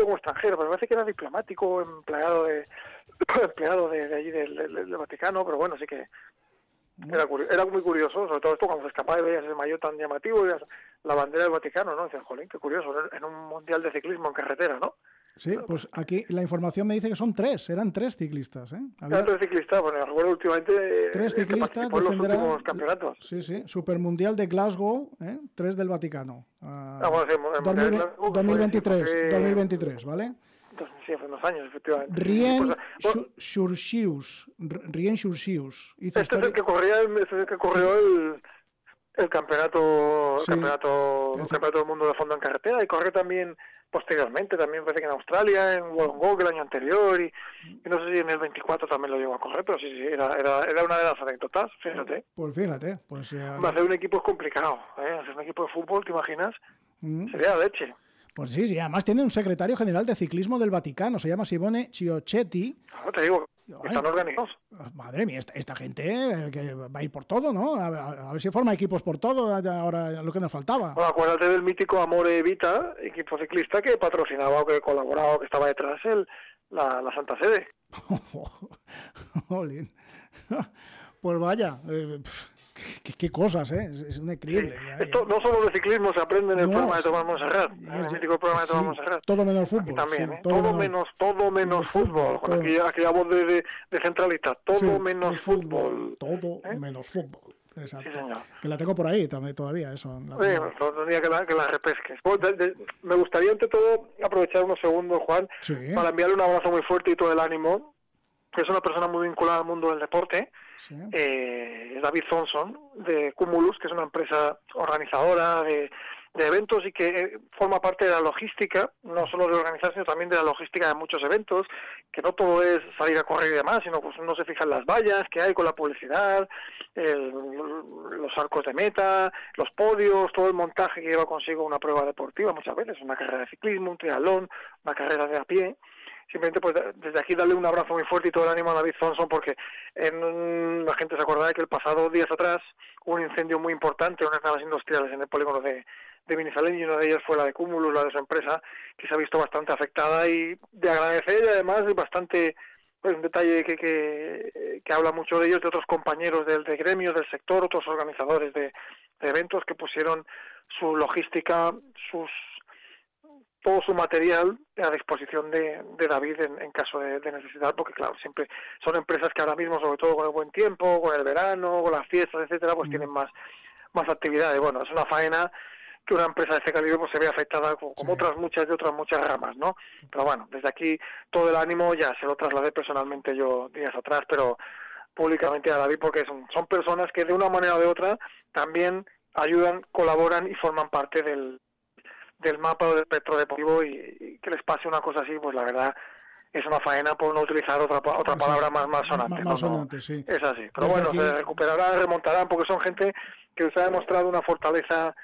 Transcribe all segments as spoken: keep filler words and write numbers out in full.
como extranjero, pero parece que era diplomático, empleado de empleado de, de allí del, del, del Vaticano, pero bueno, sí que era, era muy curioso, sobre todo esto cuando se escapaba y veías ese maillot tan llamativo y la bandera del Vaticano, ¿no? Dices, jolín, qué curioso, en un mundial de ciclismo en carretera, ¿no? Sí, pues aquí la información me dice que son tres, eran tres ciclistas, ¿eh? Había eran tres ciclistas, bueno, recuerdo últimamente tres ciclistas en los últimos campeonatos. Sí, sí, Supermundial de Glasgow, ¿eh? Tres del Vaticano. Uh, ah, bueno, sí, el dos mil, Glasgow, dos mil veintitrés, fue, dos mil veintitrés, ¿vale? Sí, hace unos años, efectivamente. Rien pues, Churchius, Rien Churchius. Este historia... es el que corría, el, este es el que corrió el, el campeonato, sí, el campeonato, el campeonato del mundo de fondo en carretera, y corrió también posteriormente, también parece que en Australia, en Wollongong el año anterior, y, y no sé si en el veinticuatro también lo llegó a correr, pero sí, sí, era, era, era una de las anécdotas, fíjate. Pues fíjate, pues... Eh, hacer un equipo es complicado, ¿eh? Hacer un equipo de fútbol, ¿te imaginas? Mm. Sería leche. Pues sí, sí, además tiene un secretario general de ciclismo del Vaticano, se llama Simone Ciochetti. Claro, te digo, están organizados. Madre mía, esta, esta gente eh, que va a ir por todo, ¿no? A, a, a ver si forma equipos por todo, ahora lo que nos faltaba. Bueno, acuérdate del mítico Amore Vita, equipo ciclista que patrocinaba o que colaboraba o que estaba detrás el, la, la Santa Sede. Jolín. Pues vaya... Eh, Qué, qué cosas, ¿eh? Es, es increíble. Sí. Ya, Esto ya. no solo de ciclismo se aprende en el no, programa de Tomás Montserrat, en el mítico programa de Tomás sí, Montserrat. Todo menos fútbol. Aquí también, sí, ¿eh? todo, Todo menos, menos, todo menos fútbol. fútbol Con aquella, aquella voz de, de, de centralista. Todo sí, menos fútbol. fútbol. Todo ¿eh? menos fútbol. Exacto. Sí, señor. Que la tengo por ahí también todavía, eso. La sí, no tendría que la, que la repesques. Pues de, de, me gustaría ante todo aprovechar unos segundos, Juan, sí. para enviarle un abrazo muy fuerte y todo el ánimo, que es una persona muy vinculada al mundo del deporte. Sí. Eh, David Thompson de Cumulus, que es una empresa organizadora de, de eventos y que eh, forma parte de la logística, no solo de organizar, sino también de la logística de muchos eventos, que no todo es salir a correr y demás, sino pues uno se fija en las vallas que hay con la publicidad, el, los arcos de meta, los podios, todo el montaje que lleva consigo una prueba deportiva muchas veces, una carrera de ciclismo, un triatlón, una carrera de a pie. Simplemente pues desde aquí darle un abrazo muy fuerte y todo el ánimo a David Thompson, porque en, la gente se acordará que el pasado días atrás hubo un incendio muy importante en unas naves industriales en el polígono de, de Minizalén, y una de ellas fue la de Cumulus, la de su empresa, que se ha visto bastante afectada, y de agradecer, y además es bastante, pues un detalle que, que, que habla mucho de ellos, de otros compañeros del de gremio, del sector, otros organizadores de, de eventos que pusieron su logística, sus todo su material a disposición de, de David en, en caso de, de necesidad, porque claro, siempre son empresas que ahora mismo, sobre todo con el buen tiempo, con el verano, con las fiestas, etcétera, pues mm. tienen más más actividades. Bueno, es una faena que una empresa de este calibre pues se ve afectada como, como sí. otras muchas de otras muchas ramas, ¿no? Pero bueno, desde aquí todo el ánimo, ya se lo trasladé personalmente yo días atrás, pero públicamente a David, porque son, son personas que de una manera o de otra también ayudan, colaboran y forman parte del del mapa o del espectro deportivo, y, y que les pase una cosa así, pues la verdad es una faena, por no utilizar otra otra palabra más más sonante. Más, ¿no? más sonante, sí. Es así. Pero Desde bueno, aquí... se recuperarán, remontarán, porque son gente que se ha demostrado una fortaleza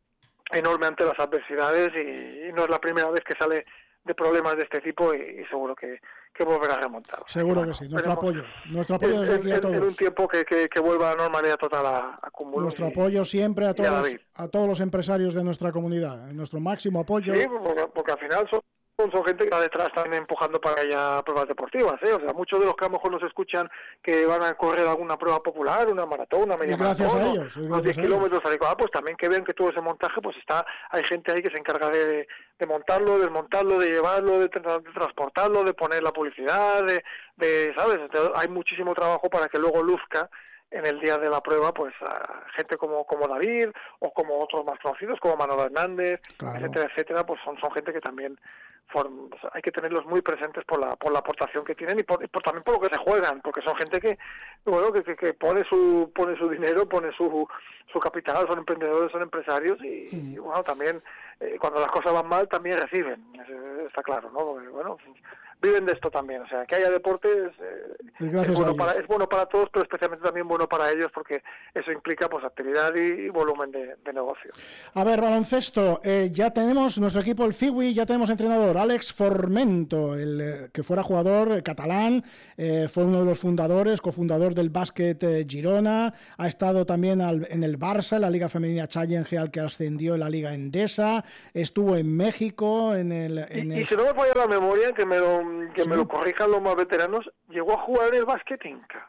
enorme ante las adversidades, y, y no es la primera vez que sale de problemas de este tipo, y, y seguro que, que volverá a remontar. Seguro bueno, que sí, nuestro apoyo. Nuestro apoyo desde en, aquí a en, todos. En un tiempo que, que, que vuelva a la normalidad total a, a Cumulus. Nuestro y, apoyo siempre a todos, a, a todos los empresarios de nuestra comunidad. Nuestro máximo apoyo. Sí, porque, porque al final son, son gente que está detrás también empujando para allá pruebas deportivas, ¿eh? O sea, muchos de los que a lo mejor nos escuchan que van a correr alguna prueba popular, una maratón, una media gracias maratón, a ellos, unos diez kilómetros, ah, pues también que vean que todo ese montaje, pues está, hay gente ahí que se encarga de, de montarlo, desmontarlo, de llevarlo, de, tra de transportarlo, de poner la publicidad, de, de ¿sabes? Entonces, hay muchísimo trabajo para que luego luzca en el día de la prueba, pues a gente como como David, o como otros más conocidos, como Manolo Hernández, claro. etcétera, etcétera, pues son, son gente que también form, o sea, hay que tenerlos muy presentes por la por la aportación que tienen, y por, y por también por lo que se juegan, porque son gente que bueno que, que, que pone su pone su dinero, pone su su capital, son emprendedores, son empresarios, y, mm. y bueno, también eh, cuando las cosas van mal también reciben, está claro, ¿no? Porque, bueno, viven de esto también, o sea, que haya deportes eh, es, bueno para, es bueno para todos, pero especialmente también bueno para ellos, porque eso implica pues actividad y, y volumen de, de negocio. A ver, baloncesto, eh, ya tenemos nuestro equipo, el Fiwi, ya tenemos entrenador. jugador, Alex Formento, el eh, que fuera jugador eh, catalán, eh, fue uno de los fundadores, cofundador del Básquet eh, Girona, ha estado también al, en el Barça, en la Liga Femenina Challenge, al que ascendió en la Liga Endesa, estuvo en México, en el... En y, el... y si no me falla la memoria, que me lo, que ¿Sí? me lo corrijan los más veteranos, llegó a jugar en el Básquet Inca.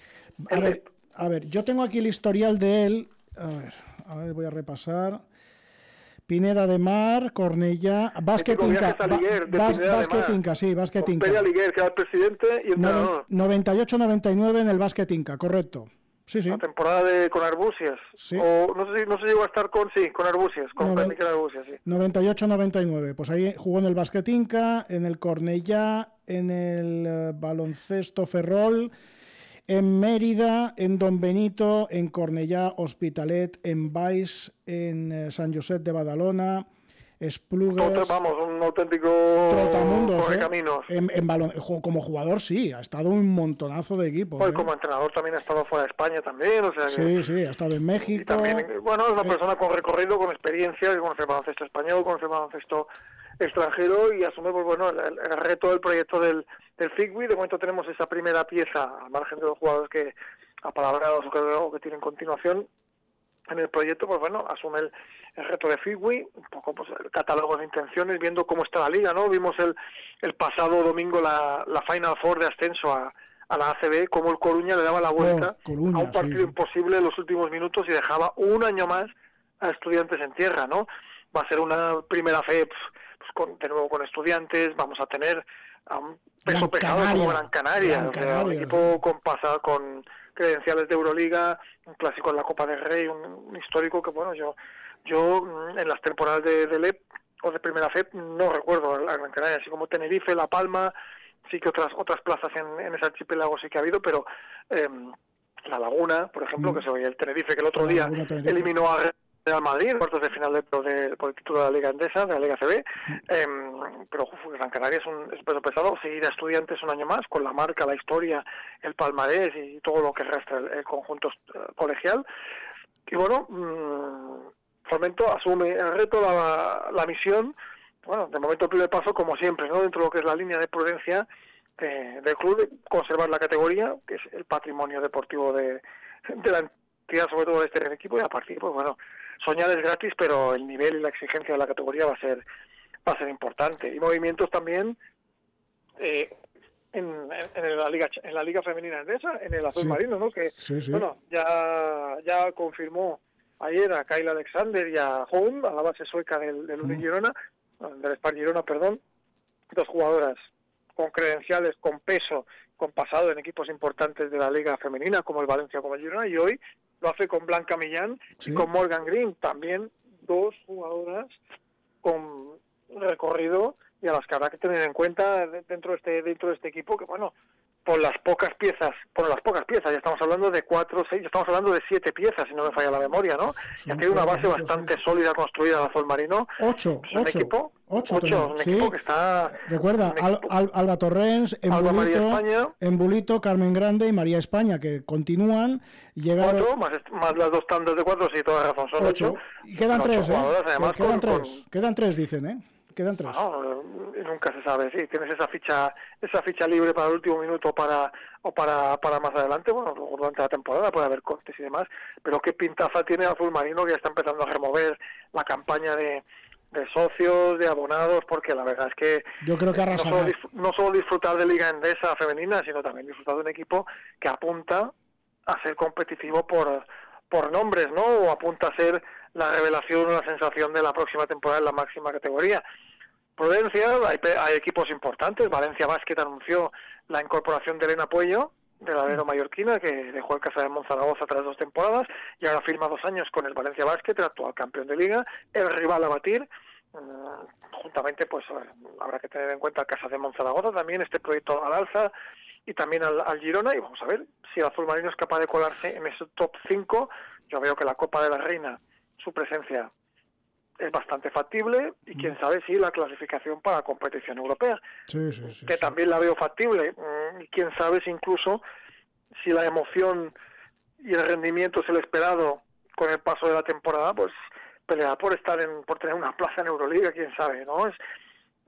A ver, a ver, yo tengo aquí el historial de él, a ver, a ver, voy a repasar... Pineda de Mar, Cornellà, Básquet Inca, Básquet Inca, sí, Básquet Inca. Pere Aliguer, que era el presidente y entrenador. noventa y ocho noventa y nueve en el Básquet Inca, correcto. Sí, sí. La temporada de con Arbusias. Sí. O no sé si no se llegó a estar con sí, con Arbusias, con Noven... Miquel Arbusias, sí. noventa y ocho noventa y nueve. Pues ahí jugó en el Básquet Inca, en el Cornellà, en el uh, baloncesto Ferrol, en Mérida, en Don Benito, en Cornellà, Hospitalet, en Valls, en eh, Sant Josep de Badalona, Esplugues... Todo, vamos, un auténtico correcaminos. ¿eh? En, en balon... Como jugador sí, ha estado un montonazo de equipos. Pues ¿eh? Como entrenador también ha estado fuera de España también, o sea que... Sí, sí, ha estado en México. Y también, bueno, es una persona con recorrido, con experiencia, que conoce el baloncesto español, conoce el baloncesto extranjero y asume, pues bueno, el, el reto del proyecto del, del Figui. De momento tenemos esa primera pieza, al margen de los jugadores que apalabrados o que, o que tienen continuación en el proyecto, pues bueno, asume el, el reto de Figui, un poco pues el catálogo de intenciones, viendo cómo está la liga, ¿no? Vimos el, el pasado domingo la, la Final Four de ascenso a, a la A C B, cómo el Coruña le daba la vuelta oh, Coruña, a un partido sí. imposible en los últimos minutos y dejaba un año más a Estudiantes en tierra, ¿no? Va a ser una primera fe, pues, pues con, de nuevo con Estudiantes, vamos a tener a un peso Gran pesado Canaria, como Gran Canaria, Gran o sea, Canaria, un equipo sí. con pasado, con credenciales de Euroliga, un clásico en la Copa del Rey, un, un histórico que, bueno, yo yo en las temporadas de, de L E P o de Primera F E P no recuerdo a Gran Canaria, así como Tenerife, La Palma, sí que otras otras plazas en, en ese archipiélago sí que ha habido, pero eh, La Laguna, por ejemplo, mm. que se oye el Tenerife, que el otro la día Laguna, eliminó a Real Madrid en cuartos de final de, de, por el título de la Liga Endesa, de la Liga C B, mm. eh, pero uf, Gran Canaria es un es peso pesado, seguir a Estudiantes un año más, con la marca, la historia, el palmarés y todo lo que resta el, el conjunto uh, colegial, y bueno, mmm, Formento asume el reto, la, la misión, bueno, de momento el primer paso como siempre, ¿no? Dentro de lo que es la línea de prudencia de, del club, de conservar la categoría, que es el patrimonio deportivo de, de la entidad, sobre todo de este equipo, y a partir, pues bueno, soñar es gratis, pero el nivel y la exigencia de la categoría va a ser va a ser importante. Y movimientos también eh, en, en la liga en la liga femenina endesa, en el azul sí. marino, ¿no? Que sí, sí. bueno, ya ya confirmó ayer a Kyle Alexander y a Holm, a la base sueca del, del Uni Girona, del Spar Girona, perdón, dos jugadoras con credenciales, con peso, con pasado en equipos importantes de la liga femenina, como el Valencia, como el Girona, y hoy lo hace con Blanca Millán ¿sí? y con Morgan Green, también dos jugadoras con recorrido y a las que habrá que tener en cuenta dentro de este dentro de este equipo, que bueno, por las pocas piezas, por las pocas piezas, ya estamos hablando de cuatro, seis, ya estamos hablando de siete piezas, si no me falla la memoria, ¿no? Ya tiene una base bastante sólida construida el azul marino. Ocho, es un ocho, equipo, ocho, ocho un sí. equipo que está... Recuerda, equipo, Al, Al, Alba Torrens, Embulito, Embulito, Carmen Grande y María España, que continúan. Llegaron... Cuatro, más, más las dos tandas de cuatro, sí, toda razón, son ocho. ocho. Y quedan tres, ¿eh? Quedan, con, tres. Con... quedan tres, dicen, ¿eh? Quedan tres. No, nunca se sabe, sí, tienes esa ficha esa ficha libre para el último minuto para o para para más adelante, bueno, durante la temporada puede haber cortes y demás, pero qué pintaza tiene el azul marino, que ya está empezando a remover la campaña de, de socios, de abonados, porque la verdad es que yo creo que no solo, no solo disfrutar de Liga Endesa femenina, sino también disfrutar de un equipo que apunta a ser competitivo por por nombres, ¿no? O apunta a ser la revelación o la sensación de la próxima temporada en la máxima categoría. Prudencia, hay, hay equipos importantes. Valencia Básquet anunció la incorporación de Elena Puello, de la alero mallorquina, que dejó el Casa de Monzaragoza tras dos temporadas y ahora firma dos años con el Valencia Básquet, el actual campeón de liga, el rival a batir. Mm, juntamente, pues habrá que tener en cuenta el Casa de Monzaragoza, también este proyecto al alza, y también al, al Girona, y vamos a ver si el azul marino es capaz de colarse en ese top cinco. Yo veo que la Copa de la Reina, su presencia es bastante factible, y quién sabe si la clasificación para la competición europea, sí, sí, sí, que sí. también la veo factible, y quién sabe si incluso si la emoción y el rendimiento es el esperado con el paso de la temporada, pues pelear por estar en, por tener una plaza en Euroliga, quién sabe, ¿no? Es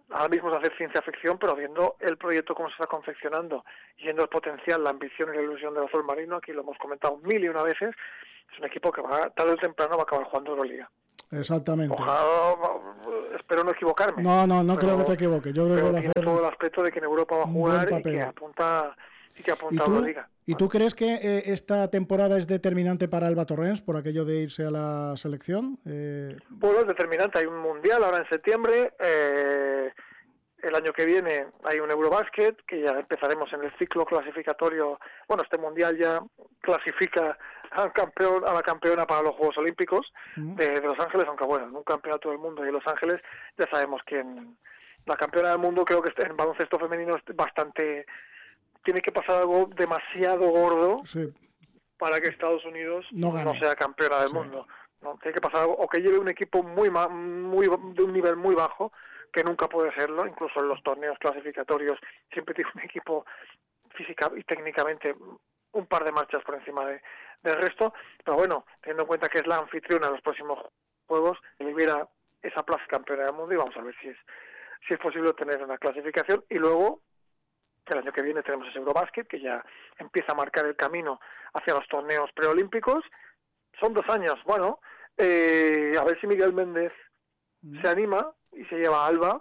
ahora mismo es hacer ciencia ficción, pero viendo el proyecto cómo se está confeccionando, y viendo el potencial, la ambición y la ilusión del azul marino, aquí lo hemos comentado mil y una veces, es un equipo que va, tarde o temprano va a acabar jugando Euroliga. Exactamente. Ojalá, espero no equivocarme. No, no, no creo que te equivoques. Yo creo pero que va a tiene hacer todo el aspecto de que en Europa va a jugar y que apunta y que apunta ¿Y tú, a Euroliga. ¿Y tú crees que eh, esta temporada es determinante para Alba Torrens por aquello de irse a la selección? Eh... Bueno, es determinante. Hay un mundial ahora en septiembre. Eh, el año que viene hay un Eurobasket, que ya empezaremos en el ciclo clasificatorio. Bueno, este mundial ya clasifica al campeón, a la campeona para los Juegos Olímpicos uh-huh. de, de Los Ángeles, aunque bueno, en un campeonato del mundo de Los Ángeles ya sabemos quién. La campeona del mundo creo que en baloncesto femenino es bastante... Tiene que pasar algo demasiado gordo sí. para que Estados Unidos no, no sea campeona del sí. mundo. ¿No? Tiene que pasar algo, o que lleve un equipo muy, muy de un nivel muy bajo, que nunca puede serlo, incluso en los torneos clasificatorios siempre tiene un equipo física y técnicamente un par de marchas por encima de, del resto, pero bueno, teniendo en cuenta que es la anfitriona de los próximos juegos, que hubiera esa plaza campeona del mundo, y vamos a ver si es si es posible obtener una clasificación. Y luego el año que viene tenemos ese Eurobasket, que ya empieza a marcar el camino hacia los torneos preolímpicos. Son dos años, bueno, eh, a ver si Miguel Méndez mm. se anima y se lleva a Alba.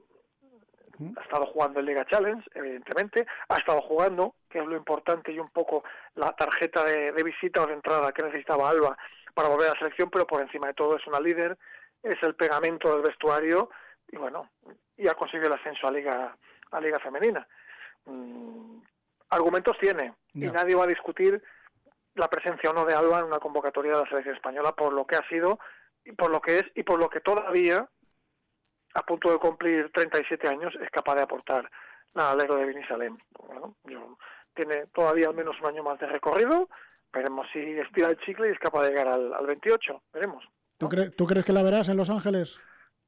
Mm. Ha estado jugando en Liga Challenge, evidentemente, ha estado jugando, que es lo importante, y un poco la tarjeta de, de visita o de entrada que necesitaba Alba para volver a la selección, pero por encima de todo es una líder, es el pegamento del vestuario, y bueno, y ha conseguido el ascenso a Liga, a Liga Femenina. Mm, argumentos tiene, no. y nadie va a discutir la presencia o no de Alba en una convocatoria de la selección española por lo que ha sido, y por lo que es, y por lo que todavía, a punto de cumplir treinta y siete años, es capaz de aportar la alero de Binissalem. Bueno, yo, tiene todavía al menos un año más de recorrido, veremos si estira el chicle y es capaz de llegar al, al veintiocho, veremos. ¿no? ¿Tú, cre- ¿Tú crees que la verás en Los Ángeles?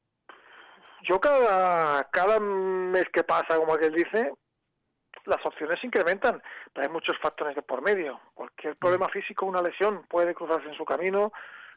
Yo cada, cada mes que pasa, como aquel dice, las opciones se incrementan, pero hay muchos factores de por medio. Cualquier problema físico, una lesión, puede cruzarse en su camino.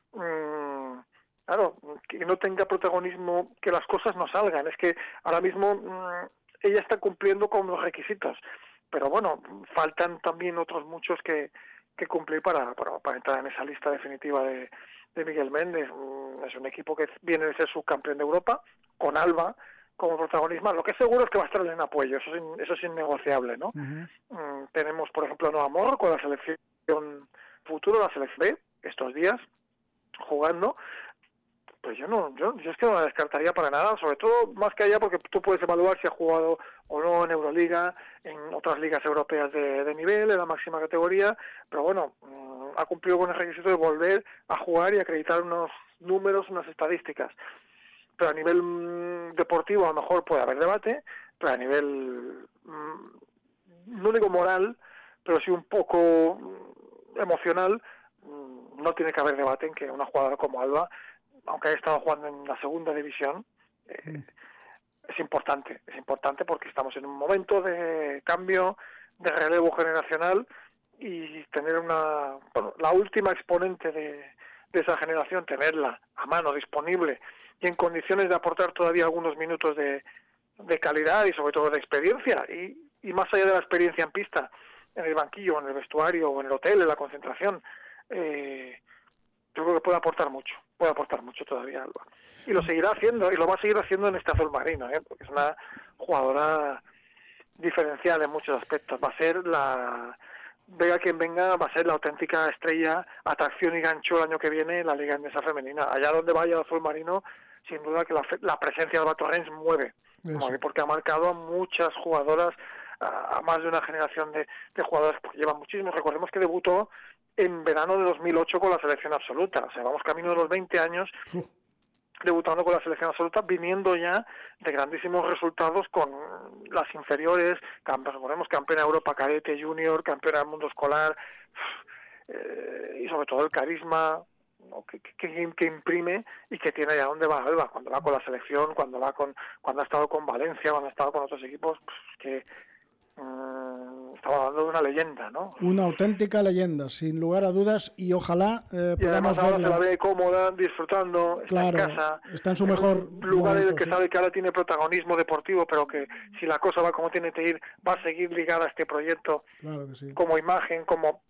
Mm, claro, que no tenga protagonismo, que las cosas no salgan. Es que ahora mismo mm, ella está cumpliendo con los requisitos, pero bueno, faltan también otros muchos que, que cumplir para, para, para entrar en esa lista definitiva de, de Miguel Méndez. Mm, es un equipo que viene de ser subcampeón de Europa, con Alba como protagonismo. Lo que es seguro es que va a estar en apoyo, eso es, eso es innegociable, ¿no? Uh-huh. Mm, tenemos, por ejemplo, a Noah Morro con la selección futuro, la selección B, estos días, jugando. Pues yo no, yo, yo es que no la descartaría para nada, sobre todo más que allá porque tú puedes evaluar si ha jugado o no en Euroliga, en otras ligas europeas de, de nivel, en la máxima categoría, pero bueno, mmm, ha cumplido con el requisito de volver a jugar y acreditar unos números, unas estadísticas. Pero a nivel mmm, deportivo a lo mejor puede haber debate, pero a nivel, mmm, no digo moral, pero sí un poco mmm, emocional, mmm, no tiene que haber debate en que una jugadora como Alba, aunque haya estado jugando en la segunda división, eh, mm. es importante, es importante porque estamos en un momento de cambio, de relevo generacional, y tener una, bueno, la última exponente de, de esa generación, tenerla a mano, disponible, y en condiciones de aportar todavía algunos minutos de, de calidad y sobre todo de experiencia, y, y más allá de la experiencia en pista, en el banquillo, en el vestuario, o en el hotel, en la concentración, eh, yo creo que puede aportar mucho, puede aportar mucho todavía Alba. Y lo seguirá haciendo, y lo va a seguir haciendo en este azul marino, ¿eh? Porque es una jugadora diferencial en muchos aspectos. Va a ser la, venga quien venga, va a ser la auténtica estrella, atracción y gancho el año que viene en la Liga Endesa Femenina. Allá donde vaya el azul marino, sin duda que la, la presencia de Alba Torrens mueve, mueve, porque ha marcado a muchas jugadoras, a, a más de una generación de, de jugadoras que llevan muchísimo. Recordemos que debutó en verano de dos mil ocho con la selección absoluta, o sea, vamos camino de los veinte años uh. debutando con la selección absoluta, viniendo ya de grandísimos resultados con las inferiores, recordemos campeona de Europa cadete, junior, campeona del mundo escolar, eh, y sobre todo el carisma, ¿no? que, que, que imprime y que tiene allá donde va Alba, cuando va con la selección, cuando va con, cuando ha estado con Valencia, cuando ha estado con otros equipos, pues, que mmm, estamos hablando de una leyenda, ¿no? Una auténtica leyenda, sin lugar a dudas, y ojalá eh, y podamos además ahora verla. se la ve cómoda, disfrutando, claro, está en casa, está en su en mejor un lugar momento, en el que sí. sabe que ahora tiene protagonismo deportivo, pero que si la cosa va como tiene que ir, va a seguir ligada a este proyecto, claro que sí. como imagen, como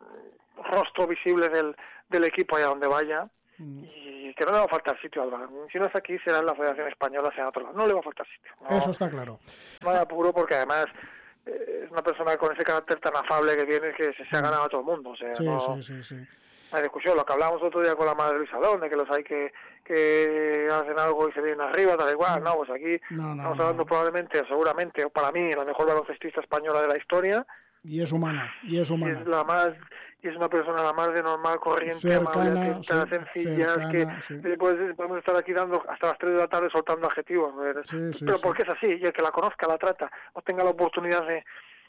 rostro visible del, del equipo allá donde vaya, mm. y que no le va a faltar sitio al Alba. Si no es aquí, será en la Federación Española, será en otro lado. No le va a faltar sitio. No, eso está claro. No hay apuro, porque además eh, es una persona con ese carácter tan afable que tiene, que se, se ha ganado a todo el mundo. O sea, sí, no, sí, sí, sí. La discusión, lo que hablábamos otro día con la madre Luis Salón, de que los hay que, que hacen algo y se vienen arriba, tal igual, no, pues aquí no, no, estamos hablando no. probablemente, seguramente, o para mí, la mejor baloncestista española de la historia. Y es humana, y es humana. Y es la más, y es una persona la más de normal, corriente, cercana, amable, atenta, sí, sencilla, cercana, que sí. después podemos estar aquí dando hasta las tres de la tarde soltando adjetivos, sí, sí, pero sí. porque es así, y el que la conozca, la trata, o tenga la oportunidad de,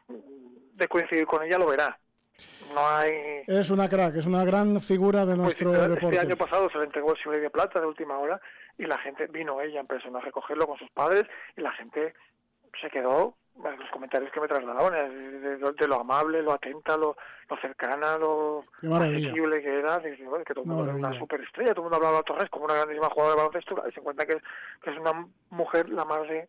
de coincidir con ella, lo verá. No hay... Es una crack, es una gran figura de nuestro pues, este, deporte. Este año pasado se le entregó el Sible de Plata de última hora y la gente, vino ella en persona a recogerlo con sus padres y la gente se quedó, los comentarios que me trasladaban, de, de, de lo amable, lo atenta, lo, lo cercana, lo asequible que era, de, bueno, que todo el mundo era una superestrella, todo el mundo hablaba de Torres como una grandísima jugadora de baloncesto, y se cuenta que, que es una mujer la más de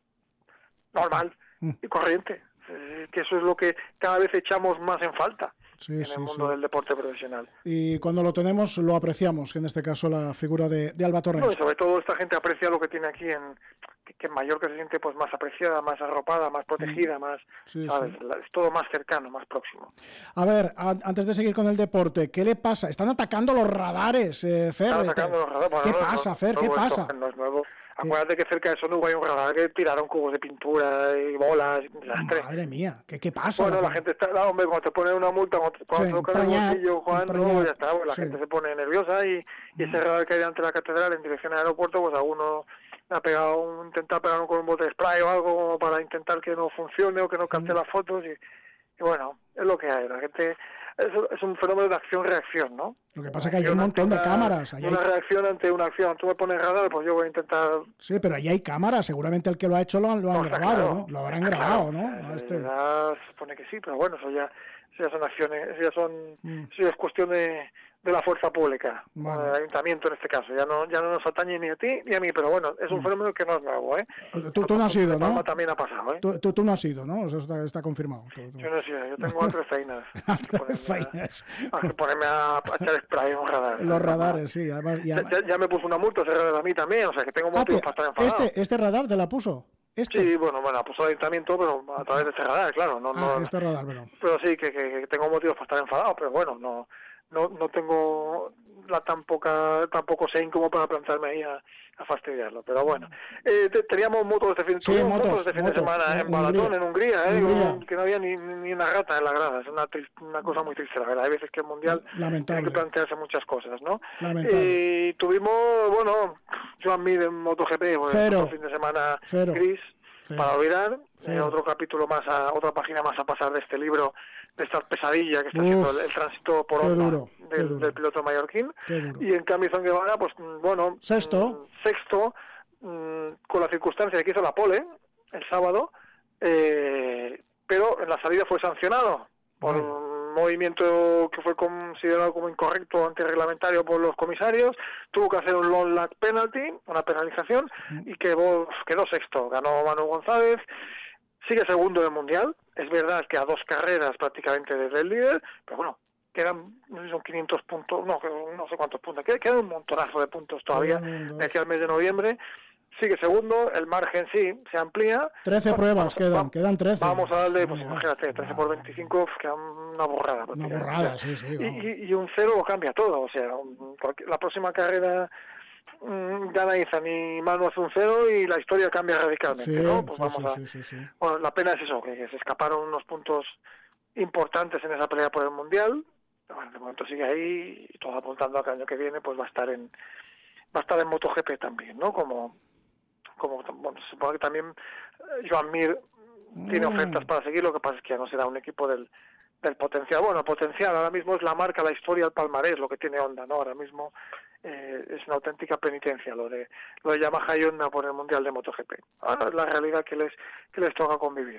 normal mm. y corriente, que eso es lo que cada vez echamos más en falta. Sí, en el sí, mundo sí. del deporte profesional. Y cuando lo tenemos, lo apreciamos, que en este caso la figura de, de Alba Torrens. No, y sobre todo esta gente aprecia lo que tiene aquí, en que, que en Mallorca se siente pues más apreciada, más arropada, más protegida, mm. más, sí, ¿sabes? Sí. Es todo más cercano, más próximo. A ver, a, antes de seguir con el deporte, ¿qué le pasa? Están atacando los radares, eh, Fer. Están atacando los radares. Bueno, ¿Qué no, pasa, no, Fer? No, ¿Qué no, pasa? No es nuevo. Acuérdate que cerca de Sonugo hay un radar que tiraron cubos de pintura y bolas. Desastre. Madre mía, ¿qué, qué pasa? Bueno, la, la gente está, no, hombre, cuando te ponen una multa, cuando, cuando sí, te tocan el bolsillo, Juan, no, ya está, pues la sí. gente se pone nerviosa y, y ese radar que hay ante la catedral en dirección al aeropuerto, pues a uno le ha pegado, un, intenta pegar con un bote de spray o algo como para intentar que no funcione o que no capte mm. las fotos y, y bueno, es lo que hay, la gente... Es, es un fenómeno de acción-reacción, ¿no? Lo que pasa es que hay un montón de cámaras. Una hay... reacción ante una acción. Tú me pones radar, pues yo voy a intentar... Sí, pero ahí hay cámaras. Seguramente el que lo ha hecho lo han, lo han no, grabado, claro. ¿no? Lo habrán grabado, claro. ¿no? Eh, este... Se supone que sí, pero bueno, eso ya, eso ya son acciones, eso ya son... Mm. Eso ya es cuestión de, de la fuerza pública, vale. del ayuntamiento en este caso. Ya no ya no nos atañe ni a ti ni a mí, pero bueno, es un mm. fenómeno que no es nuevo, ¿eh? Tú, tú no has ido, ¿no? también ha pasado, ¿eh? Tú, tú, tú no has ido, ¿no? Eso está, está confirmado. Tú, tú. Yo no he ido, yo tengo otras feinas. Feinas. Hay que ponerme a, a echar spray en un radar. Los radares, sí. Además, ya, ya, ya me puso una multa ese radar a mí también, o sea que tengo motivos ah, para estar enfadado. Este, ¿Este radar te la puso? ¿Este? Sí, bueno, bueno, la puso el ayuntamiento, pero a través de este radar, claro. No, ah, no, este radar, pero... Pero sí, que, que, que tengo motivos para estar enfadado, pero bueno, no no no tengo la tan poca, tan poco sein como para plantarme ahí a, a fastidiarlo, pero bueno. Eh, teníamos motos este fin, sí, motos, motos este fin motos, de semana en, en Balatón, en Hungría, eh, Hungría. que no había ni, ni una rata en la grada, es una, una cosa muy triste, la verdad. Hay veces que el Mundial Lamentable. tiene que plantearse muchas cosas, ¿no? Lamentable. Y tuvimos, bueno, Joan Mir en MotoGP, bueno, fin de semana Cero. gris, Cero. para olvidar, eh, otro capítulo más, a, otra página más a pasar de este libro, de esta pesadilla que está Uf, haciendo el, el tránsito por onda duro, del, del piloto mallorquín. Y en cambio Izan Guevara, pues bueno, sexto, mmm, sexto mmm, con la circunstancia de que hizo la pole el sábado, eh, pero en la salida fue sancionado por bueno. un movimiento que fue considerado como incorrecto antirreglamentario por los comisarios, tuvo que hacer un long lap penalty, una penalización, mm. y quedó, quedó sexto. Ganó Manu González, sigue segundo del Mundial. Es verdad que a dos carreras prácticamente desde el líder, pero bueno, quedan, no sé, son quinientos puntos, no, no sé cuántos puntos, quedan un montonazo de puntos todavía de aquí al mes de noviembre. Sigue segundo, el margen sí se amplía. trece bueno, pruebas vamos, quedan, vamos, quedan trece. Vamos a darle, pues imagínate, trece por veinticinco, queda una borrada. Una borrada, sí, sí. Y, y, y un cero lo cambia todo, o sea, la próxima carrera mmm, gana Izan y Manu hace un cero y la historia cambia radicalmente, sí, ¿no? Pues sí, vamos sí, a... Sí, sí, sí. Bueno, la pena es eso, que, que se escaparon unos puntos importantes en esa pelea por el Mundial. Bueno, de momento sigue ahí y todo apuntando a que el año que viene pues va a estar en va a estar en MotoGP también, ¿no? Como como bueno, supongo que también eh, Joan Mir tiene mm. ofertas para seguir, lo que pasa es que ya no será un equipo del, del potencial. Bueno, potencial, ahora mismo es la marca, la historia, el palmarés, lo que tiene Honda, ¿no? Ahora mismo eh, es una auténtica penitencia lo de lo de Yamaha y Honda por el Mundial de MotoGP. Ahora es la realidad que les que les toca convivir.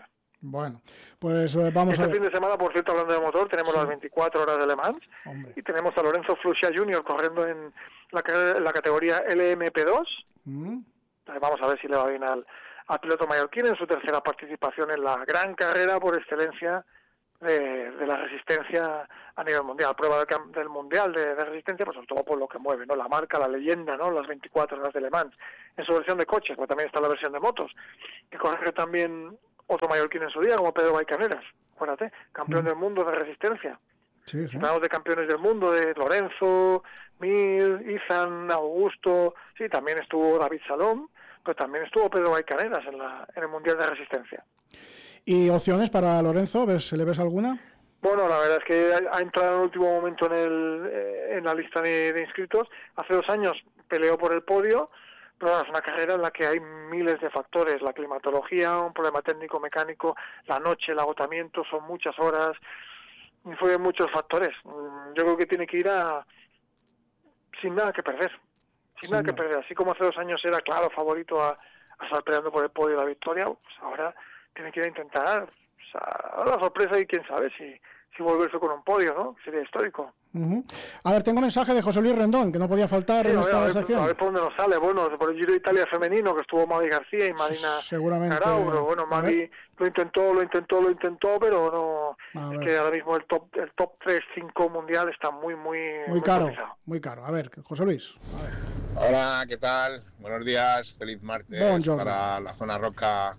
Bueno, pues eh, vamos este a ver. fin de semana, por cierto, hablando de motor, tenemos Sí. las veinticuatro horas de Le Mans. Hombre. Y tenemos a Lorenzo Fluxia junior corriendo en la, la categoría L M P dos. ¿Mm? Vamos a ver si le va bien al, al piloto mallorquín en su tercera participación en la gran carrera por excelencia de, de la resistencia a nivel mundial. Prueba del, del mundial de, de resistencia, pues sobre todo por lo que mueve, ¿no? La marca, la leyenda, ¿no? Las veinticuatro horas de Le Mans. En su versión de coches, pero también está la versión de motos, que corre también otro mallorquín en su día, como Pedro Baicaneras, acuérdate, campeón mm. del mundo de resistencia. Sí, sí. Hablamos de campeones del mundo, de Lorenzo, Mir, Izan, Augusto, sí, también estuvo David Salom, pero también estuvo Pedro Baicaneras en, la, en el Mundial de Resistencia. ¿Y opciones para Lorenzo? ¿Ves, ¿Le ves alguna? Bueno, la verdad es que ha, ha entrado en el último momento en, el, eh, en la lista de, de inscritos. Hace dos años peleó por el podio, pero es una carrera en la que hay miles de factores, la climatología, un problema técnico-mecánico, la noche, el agotamiento, son muchas horas, influyen muchos factores. Yo creo que tiene que ir a sin nada que perder, sin sí, nada no. que perder. Así como hace dos años era claro favorito a, a estar peleando por el podio y la victoria, pues ahora tiene que ir a intentar, o sea, la sorpresa y quién sabe si, si volverse con un podio, ¿no? Sería histórico. Uh-huh. A ver, tengo mensaje de José Luis Rendón, que no podía faltar sí, en a ver, esta a ver, sección. A ver por dónde nos sale. Bueno, por el Giro de Italia femenino, que estuvo Mavi García y Marina Seguramente, Carau, pero bueno, Mavi lo intentó, lo intentó, lo intentó, pero no, a es ver. que ahora mismo el top el top tres cinco mundial está muy, muy... Muy, muy caro, cotizado. Muy caro. A ver, José Luis. A ver. Hola, ¿qué tal? Buenos días, feliz martes Buongiorno. Para la zona roca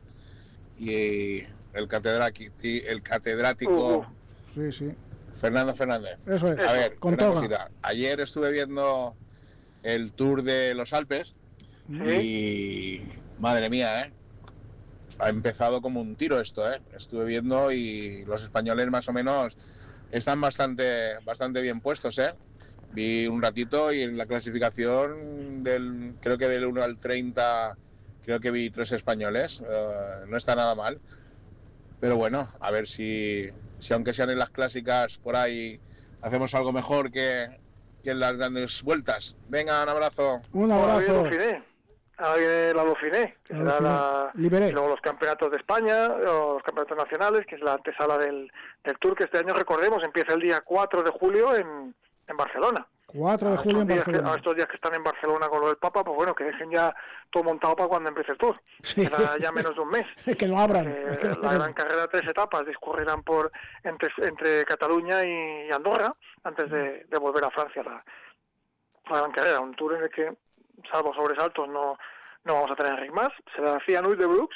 y el, catedrático, el catedrático uh, sí, sí. Fernando Fernández. Eso es. A ver, con una cosita. Ayer estuve viendo el Tour de los Alpes ¿sí? Y madre mía, ¿eh? Ha empezado como un tiro esto, ¿eh? Estuve viendo y los españoles más o menos están bastante, bastante bien puestos, ¿eh? Vi un ratito y en la clasificación del, creo que del uno al treinta, creo que vi tres españoles, uh, no está nada mal. Pero bueno, a ver si, si aunque sean en las clásicas por ahí, hacemos algo mejor que, que en las grandes vueltas. Venga, un abrazo. Un abrazo. Ahora viene la Dauphiné, que será la, y luego los campeonatos de España, los campeonatos nacionales, que es la antesala del, del Tour, que este año, recordemos, empieza el día cuatro de julio en, en Barcelona. cuatro de julio en Barcelona. Que, a estos días que están en Barcelona con lo del Papa, pues bueno, que dejen ya todo montado para cuando empiece el Tour. Sí. Queda ya menos de un mes. Que lo abran. Eh, que la lo gran carrera, tres etapas, discurrirán por entre, entre Cataluña y Andorra, antes de, de volver a Francia la, la gran carrera. Un Tour en el que, salvo sobresaltos, no, no vamos a tener Enric Mas. Será Cianouille de Brooks,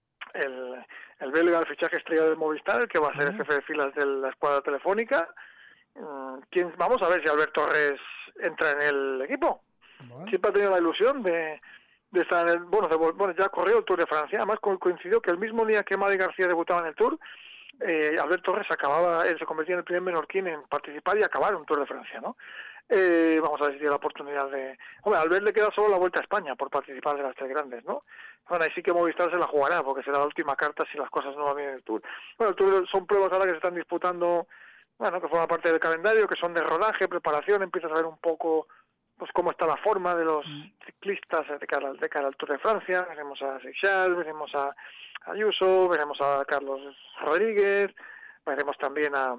el, el belga, el fichaje estrella del Movistar, el que va a ser el jefe de filas de la escuadra telefónica. ¿Quién, vamos a ver si Albert Torres entra en el equipo. Bueno. Siempre ha tenido la ilusión de, de estar en el, bueno, de, bueno, ya corrió el Tour de Francia, además coincidió que el mismo día que Mavi García debutaba en el Tour, eh, Albert Torres acababa, él se convertía en el primer menorquín en participar y acabar un Tour de Francia, ¿no? Eh, vamos a ver si tiene la oportunidad de... Hombre, a Albert le queda solo la Vuelta a España por participar de las tres grandes, ¿no? Bueno, ahí sí que Movistar se la jugará, porque será la última carta si las cosas no van bien en el Tour. Bueno, el Tour son pruebas ahora que se están disputando, bueno, que forman parte del calendario, que son de rodaje, preparación, empiezas a ver un poco pues cómo está la forma de los ciclistas de cara, de cara al Tour de Francia. Veremos a Seixal, veremos a Ayuso, veremos a Carlos Rodríguez, veremos también a,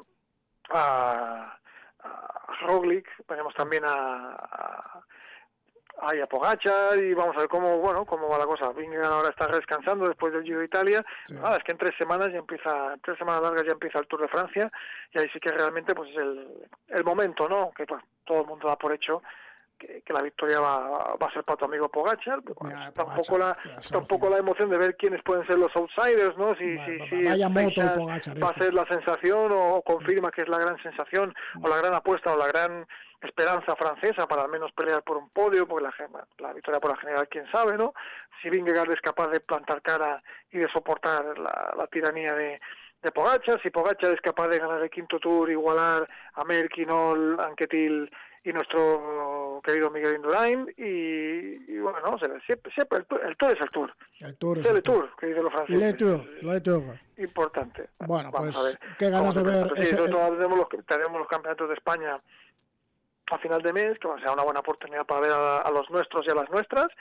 a, a Roglic, veremos también a, a Hay a Pogačar y vamos a ver cómo bueno cómo va la cosa. Vingegaard ahora está descansando después del Giro de Italia. Sí. Ah, es que en tres semanas ya empieza, en tres semanas largas ya empieza el Tour de Francia y ahí sí que realmente pues es el, el momento, ¿no? Que pues, todo el mundo da por hecho que, que la victoria va, va a ser para tu amigo Pogačar. Pero, bueno, ya, está un poco la está un poco la emoción de ver quiénes pueden ser los outsiders, ¿no? Si va, si, va, si vaya moto el Pogačar, va a ser la sensación o confirma que es la gran sensación mm. o la gran apuesta o la gran esperanza francesa para al menos pelear por un podio, porque la, la victoria por la general, quién sabe, ¿no? Si Vingegaard es capaz de plantar cara y de soportar la, la tiranía de, de Pogačar, si Pogačar es capaz de ganar el quinto Tour, igualar a Merkinol, Anquetil y nuestro querido Miguel Indurain, y, y bueno, no, siempre, siempre el, el Tour es el Tour. El Tour es el, el Tour, tour. que dicen los franceses. Le Tour, le Tour. Importante. Bueno, vamos pues, a ver. qué ganas de ver. Sí, ese, el... tenemos, los, tenemos los campeonatos de España a final de mes, que va a ser una buena oportunidad para ver a, a los nuestros y a las nuestras,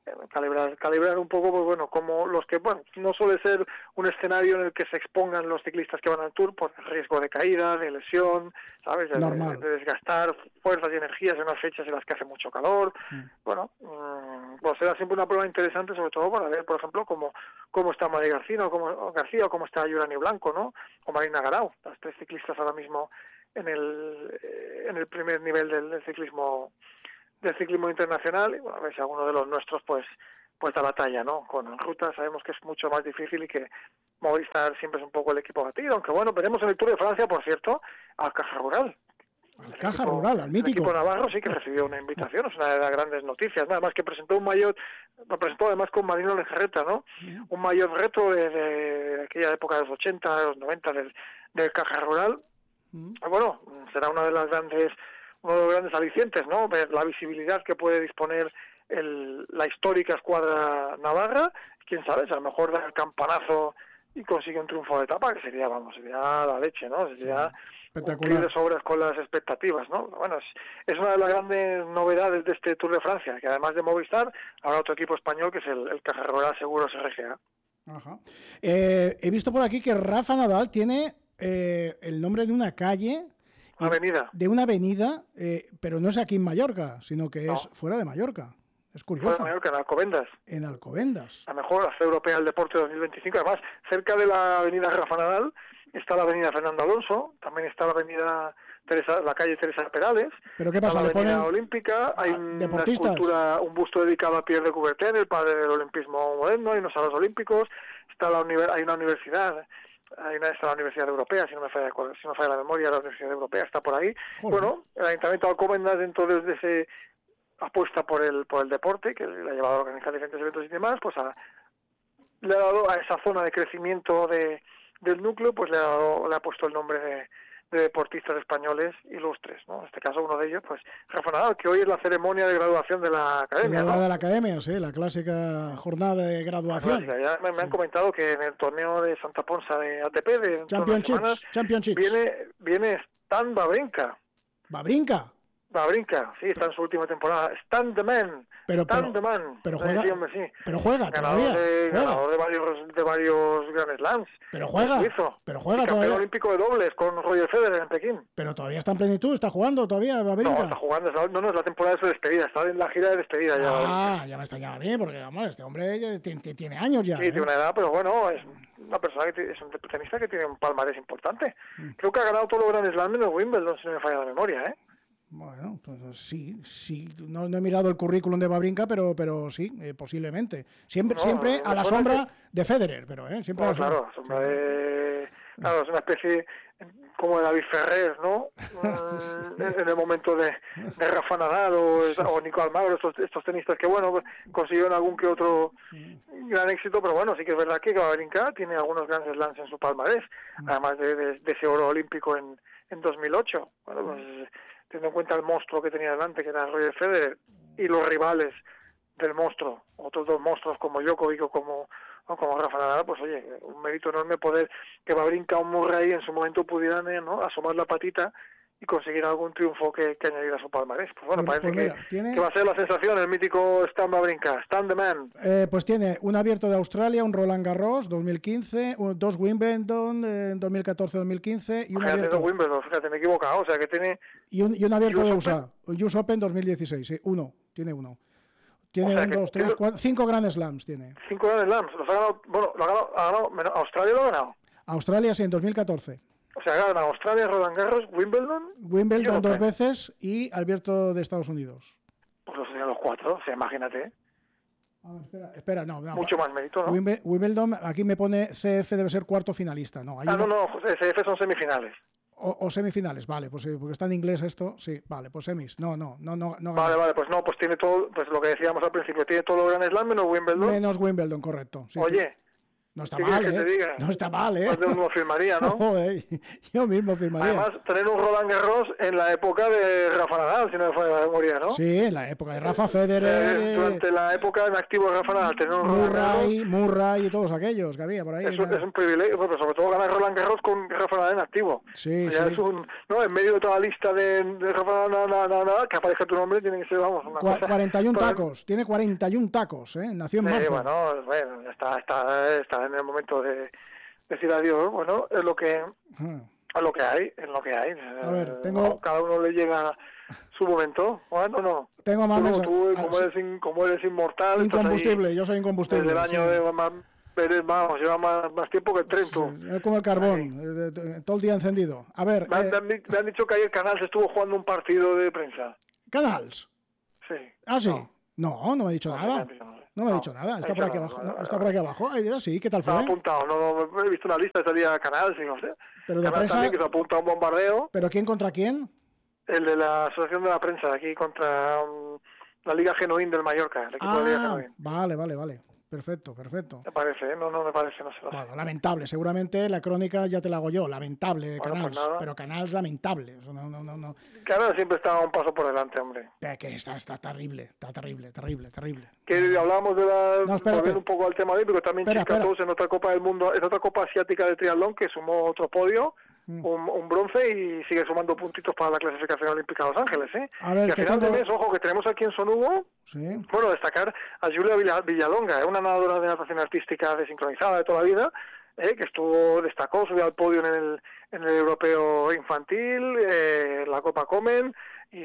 calibrar, calibrar un poco, pues bueno, como los que, bueno, no suele ser un escenario en el que se expongan los ciclistas que van al Tour por el riesgo de caída, de lesión, ¿sabes? De, Normal. de desgastar fuerzas y energías en unas fechas en las que hace mucho calor. Mm. Bueno, mmm, pues será siempre una prueba interesante, sobre todo para ver, por ejemplo, cómo, cómo está Mari García, o cómo, García, o cómo está Yurani Blanco, ¿no? O Marina Garau, las tres ciclistas ahora mismo en el, en el primer nivel del, del ciclismo del ciclismo internacional, y bueno, a ver si alguno de los nuestros pues pues da la talla, ¿no? Con ruta sabemos que es mucho más difícil y que Movistar siempre es un poco el equipo batido, aunque bueno, veremos en el Tour de Francia, por cierto, al Caja Rural. Al Caja Rural, al mítico. El equipo navarro sí que recibió una invitación, es una de las grandes noticias, nada más que presentó un maillot, lo presentó además con Marino Lejarreta, ¿no? Uh-huh. Un maillot retro de, de aquella época de los ochenta, de los noventa del, del Caja Rural. Uh-huh. Bueno, será una de las grandes uno de los grandes alicientes, ¿no? Ver la visibilidad que puede disponer el, la histórica escuadra navarra. Quién sabe, si a lo mejor da el campanazo y consigue un triunfo de etapa, que sería, vamos, sería la leche, ¿no? Sería cumplir de sobras con las expectativas, ¿no? Bueno, es, es una de las grandes novedades de este Tour de Francia, que además de Movistar, habrá otro equipo español que es el, el Caja Rural Seguros R G A. Ajá. Eh, he visto por aquí que Rafa Nadal tiene eh, el nombre de una calle. Avenida. De una avenida, eh, pero no es aquí en Mallorca, sino que no. es fuera de Mallorca. Es curioso. Fuera de Mallorca, en Alcobendas. En Alcobendas. La mejor, la C Europea del Deporte dos mil veinticinco. Además, cerca de la avenida Rafa Nadal está la avenida Fernando Alonso, también está la avenida Teresa, la calle Teresa Perales. ¿Pero qué pasa? La avenida ponen Olímpica, hay una escultura, un busto dedicado a Pierre de Coubertin, el padre del olimpismo moderno, hay unos salos olímpicos, está la hay una universidad. Hay una está la Universidad Europea, si no me falla, si no me falla la memoria, la Universidad Europea está por ahí. Joder. Bueno, el Ayuntamiento de Alcobendas, dentro de ese apuesta por el por el deporte, que le ha llevado a organizar diferentes eventos y demás, pues a, le ha dado a esa zona de crecimiento de, del núcleo, pues le ha dado, le ha puesto el nombre de, de deportistas españoles ilustres, ¿no? En este caso uno de ellos, pues Rafa Nadal, que hoy es la ceremonia de graduación de la academia, la ¿no? de la academia, sí, la clásica jornada de graduación. Clásica. Ya me, me han comentado que en el torneo de Santa Ponsa de A T P de Championships, Championships. viene viene Stan Wawrinka. ¿Wawrinka? Wawrinka, sí, está en su última temporada. Stan the Man. Pero, Stan pero, the Man. Pero juega, sí, hombre, sí. pero juega ganador todavía. De, juega. Ganador de varios, de varios Grand Slams. Pero juega. Pero juega campeón todavía. olímpico de dobles con Roger Federer en Pekín. Pero todavía está en plenitud, está jugando todavía Wawrinka. No, está jugando. No, no, es la temporada de su despedida. Está en la gira de despedida ya. Ah, Wawrinka. ya me extrañaba bien, porque vamos, este hombre tiene, tiene años ya. Sí, ¿eh? tiene una edad, pero bueno, es una persona que es un tenista que tiene un palmarés importante. Mm. Creo que ha ganado todos los Grand Slams en el Wimbledon, si no me falla la memoria, ¿eh? Bueno, pues sí, sí. No, no he mirado el currículum de Wawrinka, pero, pero sí, eh, posiblemente. Siempre, no, siempre a la sombra que... de Federer, pero eh, siempre no, a la sombra. Claro, a sombra de... Claro, es una especie como de David Ferrer, ¿no? en el momento de, de Rafa Nadal o, o Nico Almagro, estos, estos tenistas que, bueno, consiguieron algún que otro gran éxito, pero bueno, sí que es verdad que Wawrinka tiene algunos grandes slams en su palmarés, además de, de, de ese oro olímpico en, en dos mil ocho. Bueno, pues teniendo en cuenta el monstruo que tenía delante, que era Roger Federer, y los rivales del monstruo, otros dos monstruos como Djokovic o como, o como Rafa Nadal, pues oye, un mérito enorme poder que Wawrinka o Murray en su momento pudieran, ¿no?, asomar la patita y conseguir algún triunfo que, que añadir a su palmarés. Pues bueno, pues, parece pues mira, que, ¿tiene... que va a ser la sensación el mítico Stan Wawrinka, Stan the Man. Eh, pues tiene un abierto de Australia, un Roland Garros dos mil quince, un, dos Wimbledon en eh, dos mil catorce dos mil quince y un fíjate, abierto... dos Wimbledon, fíjate, me he equivocado, o sea que tiene... Y un, y un abierto US de U Open. S A, un U S Open dos mil dieciséis, sí, uno, tiene uno. Tiene o sea un, dos, tres, cuatro, cinco Grand Slams tiene. Cinco Grand Slams, los ha ganado, bueno, lo ha ganado, ha ganado, Australia lo ha ganado. Australia sí, en dos mil catorce. O sea, ha ganado Australia, Roland Garros, Wimbledon. Wimbledon dos veces y abierto de Estados Unidos. Pues los serían los cuatro, o sea, imagínate. Ah, espera, espera, no, no. Mucho más mérito, ¿no? Wimbledon, aquí me pone C F debe ser cuarto finalista, ¿no? Hay ah, uno... no, no, C F son semifinales. O, o semifinales, vale, pues porque está en inglés esto, sí, vale, pues semis. No, no, no, no. no vale, vale, pues no, pues tiene todo, pues lo que decíamos al principio, tiene todo lo Grand Slam menos Wimbledon. Menos Wimbledon, correcto. Sí, Oye, No está ¿Qué mal, quieres ¿eh? que te diga? No está mal, ¿eh? Más de uno firmaría, ¿no? Joder, yo mismo firmaría. Además, tener un Roland Garros en la época de Rafa Nadal, si no me falla la memoria, ¿no? Sí, en la época de Rafa Federer, Eh, durante la época en activo de Rafa Nadal, tener un Roland Garros... Murray, Murray y todos aquellos que había por ahí. Es, ¿no? es un privilegio, pero sobre todo ganar Roland Garros con Rafa Nadal en activo. Sí, ya sí. Es un, no, en medio de toda la lista de, de Rafa Nadal, na, na, na, que aparezca tu nombre, tiene que ser, vamos, una Cu- cosa... cuarenta y uno Pero- tacos, tiene cuarenta y uno tacos, ¿eh? Nació en Eh, marzo. bueno, bueno, está, está, está en el momento de decir adiós. Bueno, es lo que Ajá. es lo que hay, es lo que hay. A ver, Eh, tengo- ¿no? Cada uno le llega su momento. Bueno, no. Tengo más Tú, no, mensajes. tú, Ah, como, sí. eres in- como eres inmortal, estás Incombustible, ahí yo soy incombustible. desde el año sí. de más, eres, vamos, lleva más, más tiempo que el tren, tú. Sí, es como el carbón, eh, de- de- todo el día encendido. A ver, Me, han, eh, me han di- me han dicho que ayer Canal se estuvo jugando un partido de prensa. Canals. Sí. Ah, sí. No. No, no me ha dicho No, me nada. han dicho nada. No me ha No, dicho nada. me Está ha por dicho aquí nada, abajo. vale, No, vale, está por vale. aquí abajo. Ay, sí, ¿qué tal Estaba fue? apuntado, no, no, he visto una lista, salía Canal, sí, no sé. Pero de Canal prensa. también que se apunta a un bombardeo. ¿Pero quién contra quién? El de la Asociación de la Prensa, aquí contra um, la Liga Genuín del Mallorca, el equipo de la Liga Ah, Genuín. vale, vale, vale. Perfecto, perfecto. Me parece, ¿eh? No, no me parece, no sé. No sé. Bueno, lamentable. Seguramente la crónica ya te la hago yo. Lamentable de Bueno, Canals. pues nada. Pero Canals lamentable. Eso no, no, no, no. Canal siempre está un paso por delante, hombre. Eh, Que está, está terrible. Está terrible, terrible, terrible. Que hablábamos de la... No, espérate. volviendo un poco al tema olímpico, también Espera, espera. Chiscatos en otra Copa del Mundo, en otra Copa Asiática de Triatlón, que sumó otro podio, Mm. un, un bronce, y sigue sumando puntitos para la clasificación olímpica a Los Ángeles, ¿eh? A ver, y al que final tengo- de mes, ojo, que tenemos aquí en Sonugo, Sí. bueno, destacar a Julia Villa- Villalonga, ¿eh? Una nadadora de natación artística desincronizada de toda la vida, ¿eh? Que estuvo, destacó, subió al podio en el, en el europeo infantil, eh, la Copa Comen,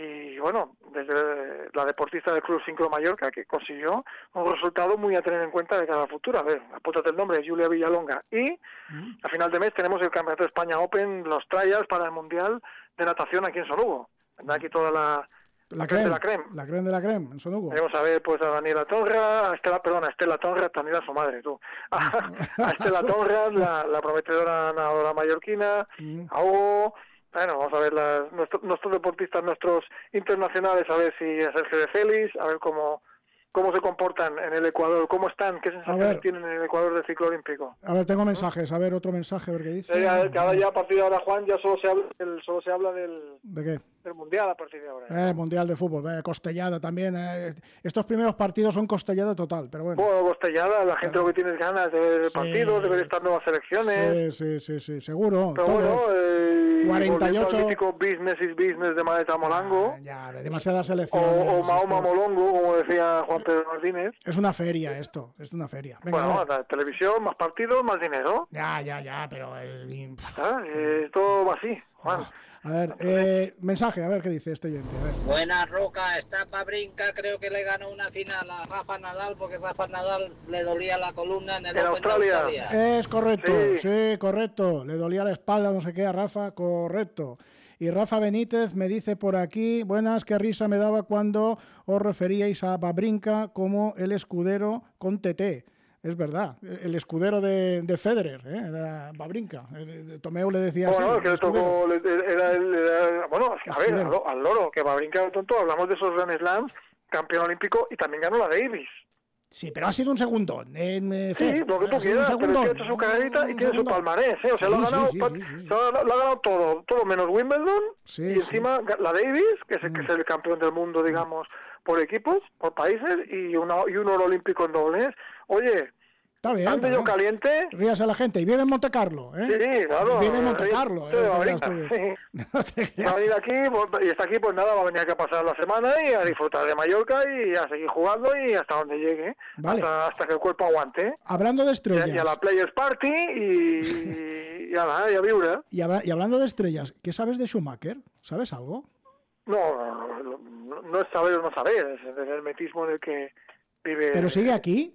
y bueno, desde la deportista del Club Sincro Mallorca, que consiguió un resultado muy a tener en cuenta de cara al futuro. A ver, apúntate el nombre, Julia Villalonga. Y Mm. a final de mes tenemos el Campeonato de España Open, los trials para el Mundial de Natación aquí en Sonugo. Vendrá aquí toda la, La creme creme. de la creme. La creme de la creme, en Sonugo. Veremos a ver pues a Daniela Tonra, a Estela, perdón, a Estela Tonra, también a su madre, tú. A, a Estela Tonra, la, la prometedora nadadora mallorquina, Mm. a Hugo, bueno, vamos a ver las, nuestro- nuestros deportistas, nuestros internacionales, a ver si a Sergio de Félix, a ver cómo cómo se comportan en el Ecuador, cómo están, qué ver. sensaciones tienen en el Ecuador del ciclo olímpico. A ver, tengo mensajes. A ver, otro mensaje, a ver qué dice. Eh, ya- que ahora ya a partir de ahora, Juan, ya solo se habla del, solo se habla del, ¿De qué? del Mundial a partir de ahora. Eh, Mundial de Fútbol, eh, costellada también. eh. Estos primeros partidos son costellada total, pero bueno. Bueno, Costellada, la gente lo que tiene es ganas de ver el Sí. partido, de ver estas nuevas selecciones. Sí, sí, sí, sí, seguro. Pero todos. bueno, eh, cuarenta y ocho. volviendo al mítico business is business de Maleta Molango, Ah, ya, demasiadas o, selecciones. o Mahoma esto. Molongo, como decía Juan Pedro Martínez. Es una feria esto, es una feria. Venga, Bueno, a ver. la televisión, más partidos, más dinero. Ya, ya, ya, pero... el- ¿Ah? Eh, todo va así, Juan. A ver, eh, mensaje, a ver qué dice este oyente. A ver. Buena Roca, está pa' brinca, creo que le ganó una final a Rafa Nadal porque Rafa Nadal le dolía la columna en el En Open de Australia. Australia. Es correcto, Sí. sí. correcto. Le dolía la espalda, no sé qué, a Rafa, correcto. Y Rafa Benítez me dice por aquí, buenas, qué risa me daba cuando os referíais a Babrinka como el escudero con T T. Es verdad, el escudero de, de Federer, ¿eh? Era Babrinka. El- Tomeu le decía Bueno, así. que le el escudero. tocó, le- era, el- era- bueno, a ver, Escudero. al, lo- al loro, que va a brincar el tonto, hablamos de esos Grand Slams, campeón olímpico, y también ganó la Davis. Sí, pero ha sido un segundón. En, eh, Sí, Fer, lo que tú ha sido un quieras, pero es que segundón. ha hecho su carrerita y Un tiene su segundón. palmarés, ¿eh? O sea, lo ha Sí, sí, ganado, sí, pa- sí, sí. se lo ha, lo ha ganado todo, todo menos Wimbledon, Sí, y sí. encima ga- la Davis, que es, el- que es el campeón del mundo, digamos, por equipos, por países, y, una, y un oro olímpico en dobles. Oye, Está bien. ande está yo bien. caliente. Ríase a la gente. Y vive en Monte Carlo, ¿eh? Sí, claro. Vive en Monte eh, Carlo. sí, ¿eh? va a Ya brincar, estuve. sí. No te Va a creas. venir aquí pues, y está aquí, pues nada, va a venir aquí a pasar la semana y a disfrutar de Mallorca y a seguir jugando y hasta donde llegue, Vale. hasta, hasta que el cuerpo aguante. Hablando de Y a, estrellas. y a la Players Party y, y a la y a viure. Y, habla- y hablando de estrellas, ¿qué sabes de Schumacher? ¿Sabes algo? No, no, no, no, no es saber o no saber, es el hermetismo en el que vive. ¿Pero sigue aquí?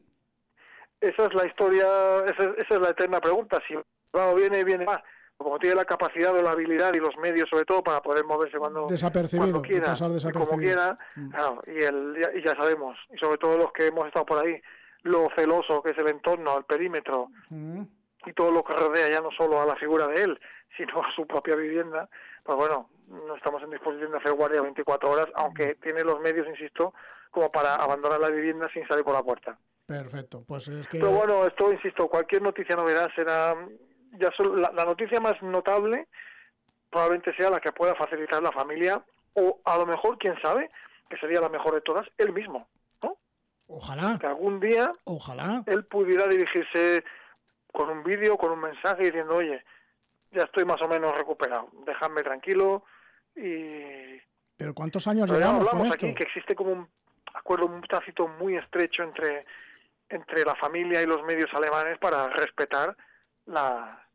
Esa es la historia, esa, es- esa es la eterna pregunta. Si va o viene, viene más. Como tiene la capacidad o la habilidad y los medios, sobre todo, para poder moverse cuando, Desapercibido, cuando de quiera pasar y desapercibido. como quiera, Mm. claro, y, el, ya- y ya sabemos, y sobre todo los que hemos estado por ahí, lo celoso que es el entorno, el perímetro Mm. y todo lo que rodea ya no solo a la figura de él, sino a su propia vivienda, pues bueno, no estamos en disposición de hacer guardia veinticuatro horas, aunque tiene los medios, insisto, como para abandonar la vivienda sin salir por la puerta. Perfecto, pues es que... Pero bueno, esto, insisto, cualquier noticia novedad será... ya solo, la, la noticia más notable probablemente sea la que pueda facilitar la familia, o a lo mejor, quién sabe, que sería la mejor de todas, él mismo, ¿no? Ojalá. Que algún día Ojalá. él pudiera dirigirse con un vídeo, con un mensaje diciendo, oye, ya estoy más o menos recuperado, dejadme tranquilo y... Pero ¿cuántos años Pero ya llevamos con hablamos esto? aquí que existe como un acuerdo, un tácito muy estrecho entre, entre la familia y los medios alemanes para respetar la,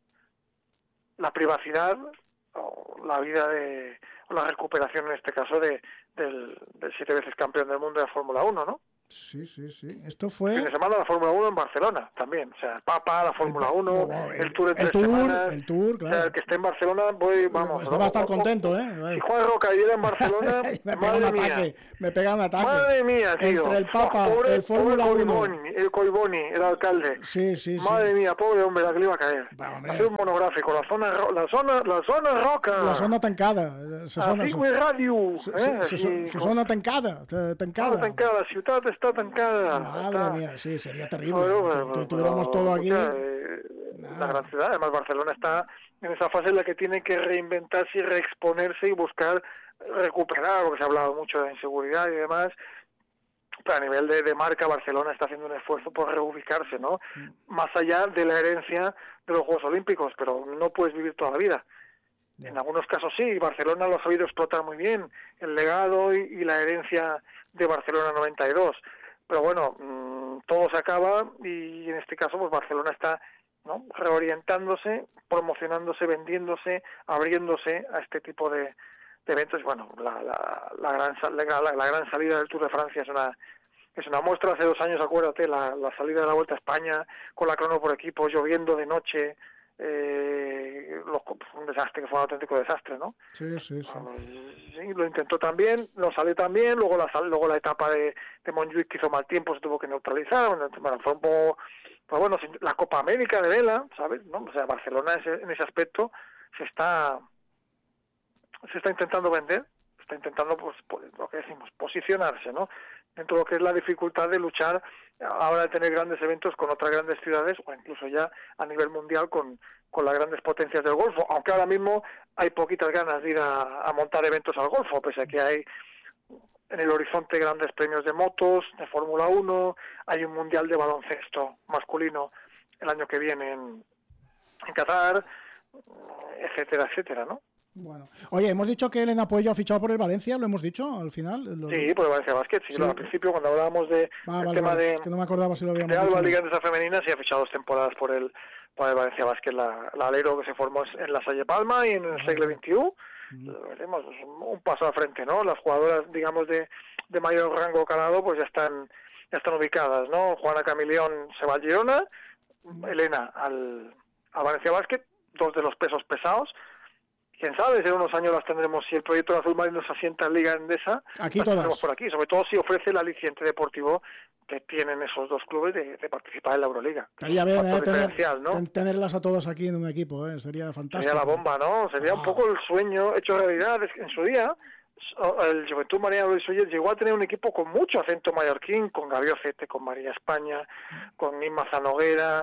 la privacidad o la vida de, o la recuperación en este caso de del, del siete veces campeón del mundo de la Fórmula uno, ¿no? Sí, sí, sí. Esto El fue... fin de semana la Fórmula uno en Barcelona también, o sea, el Papa, la Fórmula uno, el, el, el Tour en tres el tour, semanas, el tour, claro. O sea, el que esté en Barcelona, voy, vamos... Este va a estar o, contento, ¿eh? Si Juan Roca viviera en Barcelona, me pega un madre ataque, mía. me pega un ataque. Madre mía, tío. Entre el Papa, pobre, el Fórmula pobre uno... Coiboni, el Coiboni, el alcalde. Sí, sí, Madre sí. mía, pobre hombre, la que le iba a caer. Bueno, hombre. Hacer un monográfico, la zona, ro- la zona, la zona roca. La zona tancada. Se sona, Así fue radio, su, eh? su, su, su zona tancada, tancada. Ah, tancada, la ciudad está tancada. Madre está. mía, sí, sería terrible. Bueno, Tu- bueno, tu- Tuviéramos pero, todo aquí. escucha, eh, la gran ciudad, además Barcelona está en esa fase en la que tiene que reinventarse y reexponerse y buscar recuperar, porque se ha hablado mucho de inseguridad y demás, pero a nivel de, de marca Barcelona está haciendo un esfuerzo por reubicarse, ¿no? Mm. Más allá de la herencia de los Juegos Olímpicos, pero no puedes vivir toda la vida. Ya. En algunos casos sí, Barcelona lo ha sabido explotar muy bien, el legado y, y la herencia de Barcelona noventa y dos. Pero bueno, mmm, todo se acaba y en este caso pues Barcelona está, ¿no?, reorientándose, promocionándose, vendiéndose, abriéndose a este tipo de, de eventos. Bueno, la, la, la, gran, la, la gran salida del Tour de Francia es una es una muestra. Hace dos años, acuérdate, la, la salida de la Vuelta a España con la crono por equipos, lloviendo de noche, eh, los, un desastre, que fue un auténtico desastre, ¿no? Sí, sí, sí. Bueno, sí, lo intentó también, no salió tan bien, luego la luego la etapa de, de Montjuic que hizo mal tiempo, se tuvo que neutralizar, bueno, fue un poco, pues bueno, la Copa América de vela, ¿sabes? ¿No? O sea, Barcelona ese, en ese aspecto se está se está intentando vender, está intentando, pues, lo que decimos, posicionarse, ¿no?, dentro de lo que es la dificultad de luchar ahora de tener grandes eventos con otras grandes ciudades o incluso ya a nivel mundial con, con las grandes potencias del Golfo, aunque ahora mismo hay poquitas ganas de ir a, a montar eventos al Golfo, pese a que hay en el horizonte grandes premios de motos, de Fórmula uno, hay un mundial de baloncesto masculino el año que viene en, en Qatar, etcétera, etcétera, ¿no? Bueno, oye, hemos dicho que Elena Puello ha fichado por el Valencia, ¿lo hemos dicho al final? Lo... Sí, por el Valencia Basket, sí, sí. Al principio cuando hablábamos de ah, el vale, tema vale. de, es que no me acordaba si lo habíamos de Alba dicho. Liga Endesa Femenina, sí ha fichado dos temporadas por el por el Valencia Basket, la, la alero que se formó en la Salle Palma y en el siglo veintiuno. Mm. Veremos, un paso al frente, ¿no? Las jugadoras, digamos, de, de mayor rango calado, pues ya están ya están ubicadas, ¿no? Juana Camilión se va al Girona, mm. Elena al, al Valencia Basket, dos de los pesos pesados. Quién sabe, si en unos años las tendremos, si el proyecto de Azul Marino se asienta en Liga Endesa, aquí las todas. tendremos por aquí, sobre todo si ofrece el aliciente deportivo que tienen esos dos clubes de, de participar en la Euroliga. Estaría bien, eh, tener, ¿no? tenerlas a todas aquí en un equipo, eh, sería fantástico. Sería la bomba, ¿no? Sería ah. un poco el sueño hecho realidad. En su día, el Juventud María Luis Oyer llegó a tener un equipo con mucho acento mallorquín, con Gabriel Cete, con María España, con Inma Zanoguera,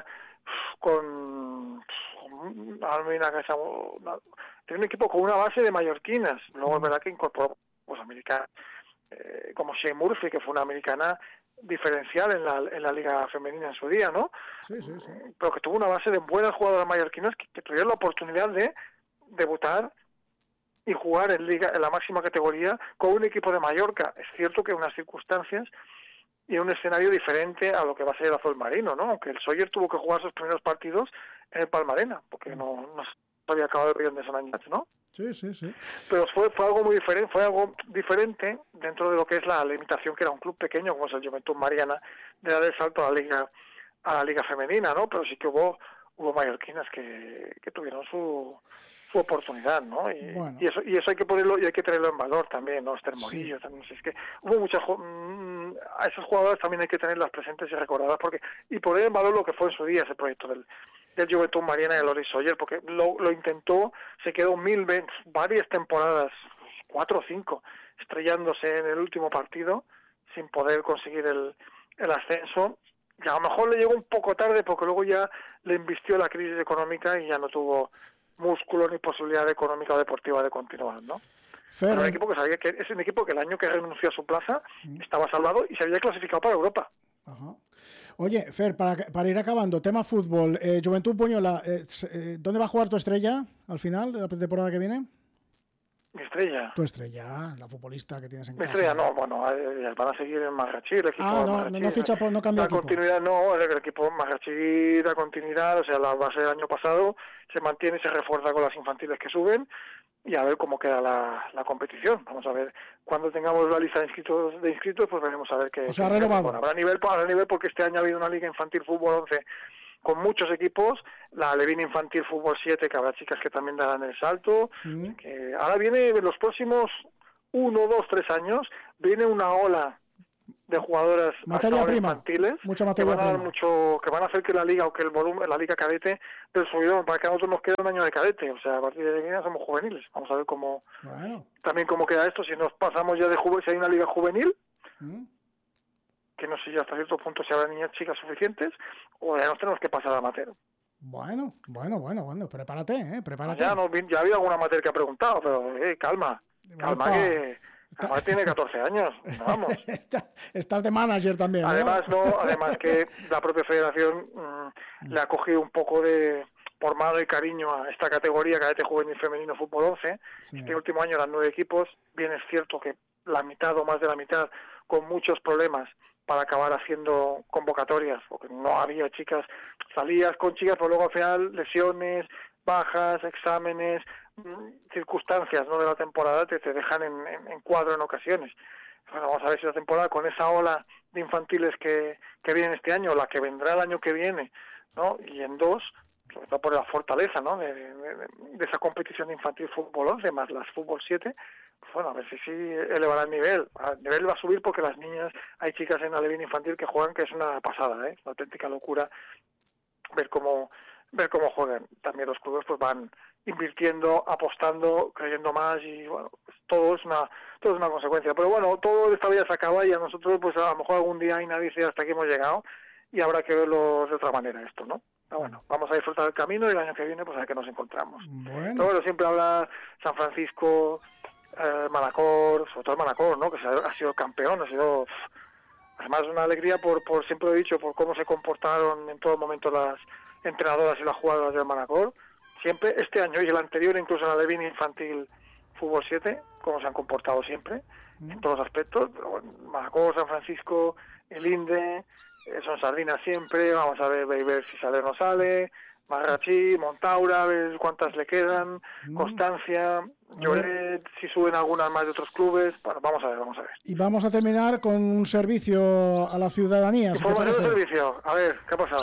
con... con Almina Casa... Tiene un equipo con una base de mallorquinas. Luego es verdad que incorporó pues americanas, eh, como Shea Murphy, que fue una americana diferencial en la, en la liga femenina en su día, ¿no? Sí, sí, sí. Pero que tuvo una base de buenas jugadoras mallorquinas que, que tuvieron la oportunidad de debutar y jugar en liga en la máxima categoría con un equipo de Mallorca. Es cierto que en unas circunstancias y en un escenario diferente a lo que va a ser el Azul Marino, ¿no? Aunque el Sawyer tuvo que jugar sus primeros partidos en el Palmarena, porque no, no había acabado el Río de San Añats, ¿no? Sí, sí, sí. Pero fue, fue algo muy diferente, fue algo diferente dentro de lo que es la limitación que era un club pequeño como es el Juventud Mariana, de dar el salto a la liga a la liga femenina, ¿no? Pero sí que hubo hubo mallorquinas que, que tuvieron su, su oportunidad, ¿no? Y, bueno. y eso y eso hay que ponerlo y hay que tenerlo en valor también, ¿no? Esther Morillo, sí. también, es que hubo muchas a esos jugadores también hay que tenerlas presentes y recordadas porque y poner en valor lo que fue en su día ese proyecto del del Juventud Mariana y el Loris Sawyer, porque lo, lo intentó, se quedó mil veces, varias temporadas, cuatro o cinco, estrellándose en el último partido, sin poder conseguir el, el ascenso, y a lo mejor le llegó un poco tarde porque luego ya le embistió la crisis económica y ya no tuvo músculo ni posibilidad económica o deportiva de continuar, ¿no? Fer, Pero un equipo que sabía que es un equipo que el año que renunció a su plaza estaba salvado y se había clasificado para Europa. Ajá. Oye, Fer, para, para ir acabando, tema fútbol, eh, Juventud Buñola, eh, eh, ¿dónde va a jugar tu estrella al final de la temporada que viene? Mi estrella. Tu estrella, la futbolista que tienes en Mi casa. estrella no, bueno, eh, van a seguir en Marrachí, el equipo Ah, de no, Marrachí. no ficha por, no cambia La equipo. continuidad no, el equipo Marrachí, la continuidad, o sea, la base del año pasado se mantiene y se refuerza con las infantiles que suben y a ver cómo queda la, la competición. Vamos a ver, cuando tengamos la lista de inscritos, de inscritos pues veremos a ver qué... O sea, qué, renovado. Bueno, habrá nivel, habrá nivel porque este año ha habido una liga infantil fútbol once con muchos equipos, la Levin Infantil Fútbol siete, que habrá chicas que también darán el salto, Mm. que ahora viene en los próximos uno, dos, tres años, viene una ola de jugadoras Materia hasta prima, infantiles mucha que materia van a dar prima. mucho, que van a hacer que la liga o que el volumen, la liga cadete del subidón, para que a nosotros nos quede un año de cadete, o sea, a partir de aquí ya somos juveniles. Vamos a ver cómo Bueno. también cómo queda esto, si nos pasamos ya de juvenil, si hay una liga juvenil, Mm. que no sé ya hasta cierto punto si habrá niñas chicas suficientes, o ya nos tenemos que pasar a amateur. Bueno, bueno, bueno, bueno, prepárate, eh, prepárate. Ya, no, ya ha habido alguna amateur que ha preguntado, pero eh, calma, calma Opa. que además tiene catorce años, vamos. Está- Estás de manager también, ¿no? Además, no, además que la propia federación mmm, le ha cogido un poco de por mano y cariño a esta categoría cadete juvenil femenino fútbol once. Sí. Este último año eran nueve equipos, bien es cierto que la mitad o más de la mitad con muchos problemas para acabar haciendo convocatorias, porque no había chicas, salías con chicas, pero luego al final lesiones, bajas, exámenes, mmm, circunstancias no de la temporada te, te dejan en, en, en cuadro en ocasiones. Bueno, vamos a ver si la temporada con esa ola de infantiles que, que viene este año, la que vendrá el año que viene, ¿no? Y en dos, sobre todo por la fortaleza, ¿no? De, de, de esa competición de infantil fútbol once más las fútbol siete, pues bueno, a ver si sí elevará el nivel. El nivel va a subir porque las niñas, hay chicas en Alevín infantil que juegan que es una pasada, ¿eh? Una auténtica locura ver cómo ver cómo juegan. También los clubes pues van invirtiendo, apostando, creyendo más y bueno, pues todo es una todo es una consecuencia. Pero bueno, todo esta vida se acaba y a nosotros pues a lo mejor algún día hay nadie dice hasta aquí hemos llegado y habrá que verlo de otra manera esto, ¿no? Pero bueno, vamos a disfrutar del camino y el año que viene pues a ver qué nos encontramos. Bueno. Pero bueno, siempre habla San Francisco, eh, Manacor, sobre todo Manacor, ¿no? Que se ha, ha sido campeón, ha sido pff, además una alegría por, por siempre he dicho, por cómo se comportaron en todo momento las entrenadoras y las jugadoras del Manacor. Siempre, este año y el anterior, incluso en la Levin Infantil Fútbol siete, cómo se han comportado siempre, mm. en todos los aspectos. Pero bueno, Manacor, San Francisco, el Inde, eh, son sardinas siempre, vamos a ver, ver, ver si sale o no sale, Marrachí, Montaura, a ver cuántas le quedan, mm. Constancia, Lloret, si suben algunas más de otros clubes, bueno, vamos a ver, vamos a ver. Y vamos a terminar con un servicio a la ciudadanía. Información de servicio, a ver, ¿qué ha pasado?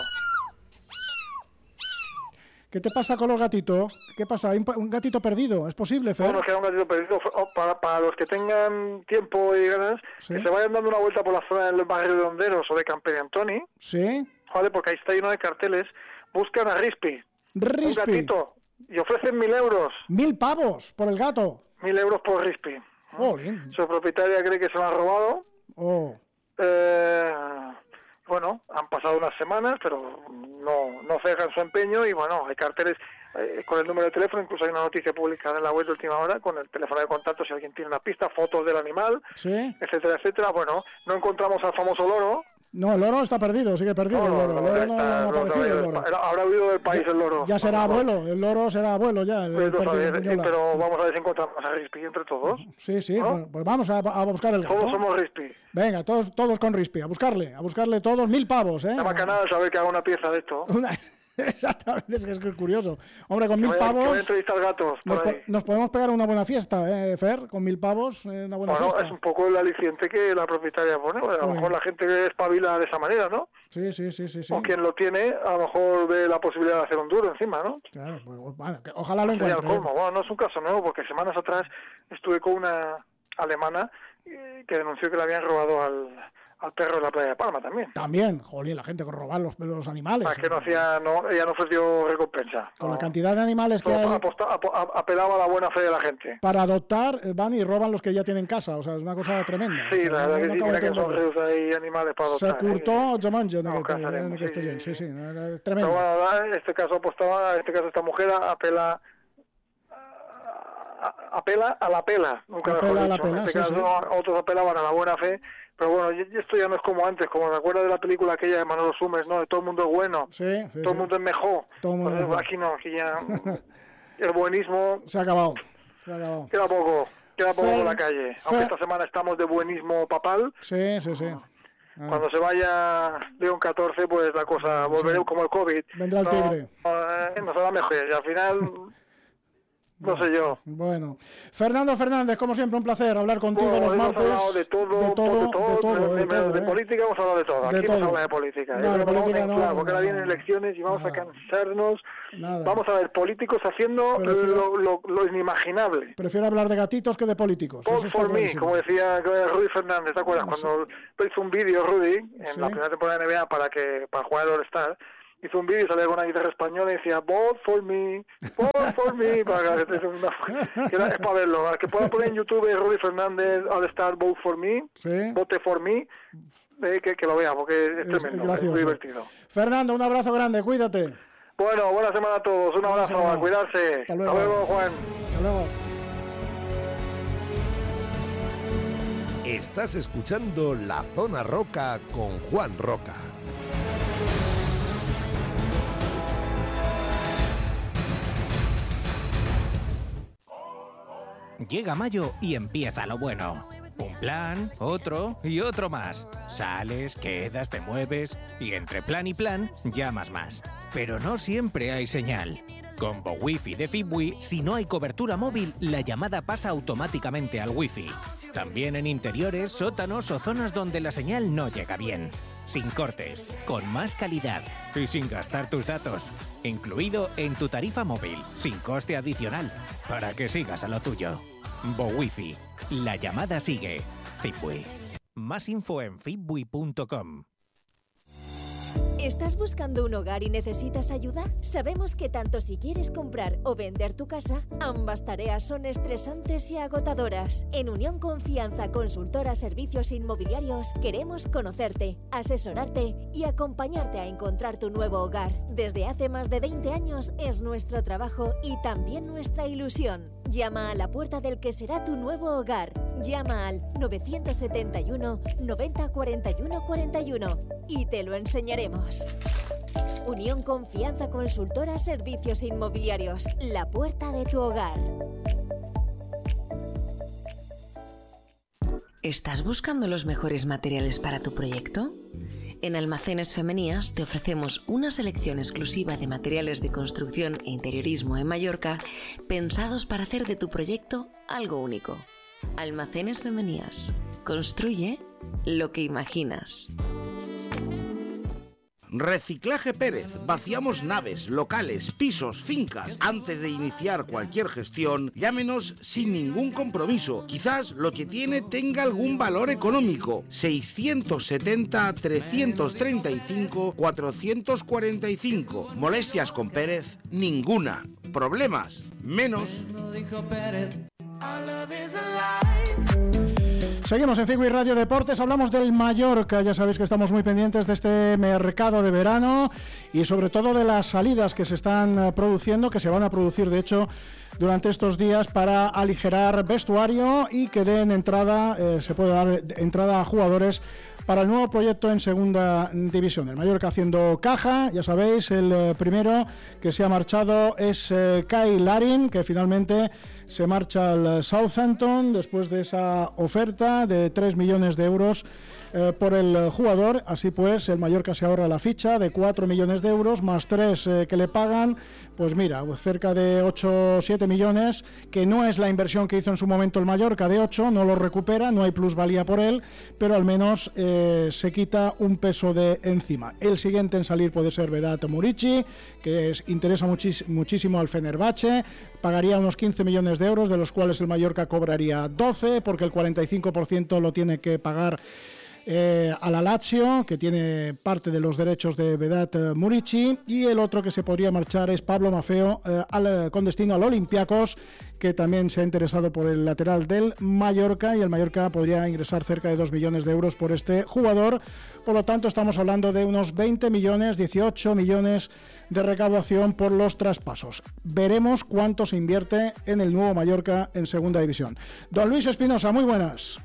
¿Qué te pasa con los gatitos? ¿Qué pasa? ¿Hay un gatito perdido? ¿Es posible, Fer? Bueno, queda un gatito perdido. Para, para los que tengan tiempo y ganas, ¿sí? Que se vayan dando una vuelta por la zona del barrio de Honderos o de Campere Antoni. Sí. Vale, porque ahí está lleno de carteles. Buscan a Rispi. Rispi. Un gatito. Y ofrecen mil euros. ¿Mil pavos por el gato? Mil euros por Rispi. Jolín. Su propietaria cree que se lo han robado. Oh. Eh... Bueno, han pasado unas semanas, pero no, no cejan su empeño y bueno, hay carteles eh, con el número de teléfono, incluso hay una noticia publicada en la web de última hora con el teléfono de contacto si alguien tiene una pista, fotos del animal, ¿sí? etcétera, etcétera. Bueno, no encontramos al famoso loro. No, el loro está perdido, sigue perdido no, el loro. El loro no, no ha aparecido el loro. Habrá huido del país el loro. Ya será abuelo, el loro será abuelo ya. El, pues el saber, sí, pero vamos a ver si encontramos a Rispi entre todos. Sí, sí, ¿no? pues, pues vamos a, a buscar el gato. Todos somos Rispi. Venga, todos, todos con Rispi, a buscarle, a buscarle todos mil pavos, ¿eh? La bacanada saber que haga una pieza de esto. Una... Exactamente, es que es curioso. Hombre, con que mil vaya, pavos. Que vaya a entrevistar gatos. Nos, po ahí. nos podemos pegar una buena fiesta, ¿eh, Fer? Con mil pavos, eh, una buena bueno, fiesta. Es un poco el aliciente que la propietaria pone. Bueno, a lo mejor la gente espabila de esa manera, ¿no? Sí, sí, sí, sí, sí. O quien lo tiene, a lo mejor ve la posibilidad de hacer un duro encima, ¿no? Claro, pues bueno, que ojalá lo encuentre. Bueno, no es un caso nuevo, porque semanas atrás estuve con una alemana eh, que denunció que le habían robado al, al perro de la playa de Palma también. También, jolín, la gente con robar los, los animales. Ah, que no hacía, no, ella no ofreció recompensa. Con no. la cantidad de animales que no, hay... Aposta, ap, apelaba a la buena fe de la gente. Para adoptar, van y roban los que ya tienen casa, o sea, es una cosa tremenda. Sí, o sea, la verdad que sí, mira que son rius ahí animales para adoptar. Se curtó, yo manjo, no, en Castellón, sí, sí, sí, tremendo. Pero bueno, en este caso apostaba, en este caso esta mujer apela... apela a la pela, nunca apela mejor a la dicho. pela, En este sí, caso sí. otros apelaban a la buena fe, pero bueno, esto ya no es como antes, como me acuerdo de la película aquella de Manolo Sumes, ¿no? De todo el mundo es bueno, sí, sí, todo el sí. mundo es mejor. Todo el mundo Entonces, mejor. aquí no, aquí ya el buenismo se ha acabado, se ha acabado. Queda poco, queda poco Fer, por la calle. Fer. Aunque esta semana estamos de buenismo papal. Sí, sí, sí. Ah. Cuando se vaya León catorce, pues la cosa volverá sí. como el COVID. Vendrá el no, tigre. Eh, no se va mejor y al final... No sé yo. Bueno, Fernando Fernández, como siempre, un placer hablar contigo bueno, los martes. Hemos hablado de todo, de todo, de, todo, de, todo, de, de, todo, de ¿eh? política hemos hablado de todo. De Aquí todo. no se habla de política. No, de política no, claro, porque ahora no, vienen elecciones y vamos nada. a cansarnos. Nada. Vamos a ver políticos haciendo Prefiero, lo, lo, lo inimaginable. Prefiero hablar de gatitos que de políticos. Vote for me, como decía Rudy Fernández, ¿te acuerdas? No sé. Cuando hizo un vídeo Rudy en sí. la primera temporada de N B A para que para jugar al All-Star, hizo un vídeo y salía con una guitarra española y decía vote for me, vote for me, para que, una, que era, es para verlo, para que pueda poner en YouTube Rudy Fernández All-Star vote for me, sí. vote for me, eh, que, que lo vea porque es, es tremendo, es, es muy divertido. Fernando, un abrazo grande, cuídate. Bueno, buena semana a todos, un abrazo, a cuidarse. Hasta luego. Hasta luego, Juan. Hasta luego. Estás escuchando La Zona Roca con Juan Roca. Llega mayo y empieza lo bueno. Un plan, otro y otro más. Sales, quedas, te mueves y entre plan y plan llamas más. Pero no siempre hay señal. Con BoWiFi de Fibwi, si no hay cobertura móvil, la llamada pasa automáticamente al Wi-Fi. También en interiores, sótanos o zonas donde la señal no llega bien. Sin cortes, con más calidad y sin gastar tus datos. Incluido en tu tarifa móvil, sin coste adicional, para que sigas a lo tuyo. BoWiFi. La llamada sigue. Fibwi. Más info en fibwi punto com. ¿Estás buscando un hogar y necesitas ayuda? Sabemos que tanto si quieres comprar o vender tu casa, ambas tareas son estresantes y agotadoras. En Unión Confianza Consultora Servicios Inmobiliarios queremos conocerte, asesorarte y acompañarte a encontrar tu nuevo hogar. Desde hace más de veinte años es nuestro trabajo y también nuestra ilusión. Llama a la puerta del que será tu nuevo hogar. Llama al nueve siete uno, noventa, cuarenta y uno, cuarenta y uno y te lo enseñaremos. Unión Confianza Consultora Servicios Inmobiliarios. La puerta de tu hogar. ¿Estás buscando los mejores materiales para tu proyecto? En Almacenes Femenías te ofrecemos una selección exclusiva de materiales de construcción e interiorismo en Mallorca pensados para hacer de tu proyecto algo único. Almacenes Femenías. Construye lo que imaginas. Reciclaje Pérez. Vaciamos naves, locales, pisos, fincas. Antes de iniciar cualquier gestión, llámenos sin ningún compromiso. Quizás lo que tiene tenga algún valor económico. seiscientos setenta, trescientos treinta y cinco, cuatrocientos cuarenta y cinco. Molestias con Pérez, ninguna. Problemas, menos. Seguimos en Fibwi Radio Deportes, hablamos del Mallorca, ya sabéis que estamos muy pendientes de este mercado de verano y sobre todo de las salidas que se están produciendo, que se van a producir de hecho durante estos días para aligerar vestuario y que den entrada, eh, se puede dar entrada a jugadores para el nuevo proyecto en segunda división. El Mallorca haciendo caja, ya sabéis, el eh, primero que se ha marchado es eh, Kai Larin, que finalmente se marcha al Southampton después de esa oferta de tres millones de euros eh, por el jugador. Así pues, el Mallorca se ahorra la ficha de cuatro millones de euros más tres eh, que le pagan, pues mira, cerca de ocho, siete siete millones, que no es la inversión que hizo en su momento el Mallorca de ocho, no lo recupera, no hay plusvalía por él, pero al menos eh, se quita un peso de encima. El siguiente en salir puede ser Vedat Muriqi, que es, interesa muchis, muchísimo al Fenerbahce, pagaría unos quince millones de euros, de los cuales el Mallorca cobraría doce, porque el cuarenta y cinco por ciento lo tiene que pagar Eh, a la Lazio, que tiene parte de los derechos de Vedat eh, Muriqi, y el otro que se podría marchar es Pablo Maffeo, eh, al, con destino al Olympiacos, que también se ha interesado por el lateral del Mallorca, y el Mallorca podría ingresar cerca de dos millones de euros por este jugador. Por lo tanto, estamos hablando de unos veinte millones, dieciocho millones de recaudación por los traspasos. Veremos cuánto se invierte en el nuevo Mallorca en segunda división. Don Luis Espinosa, muy buenas.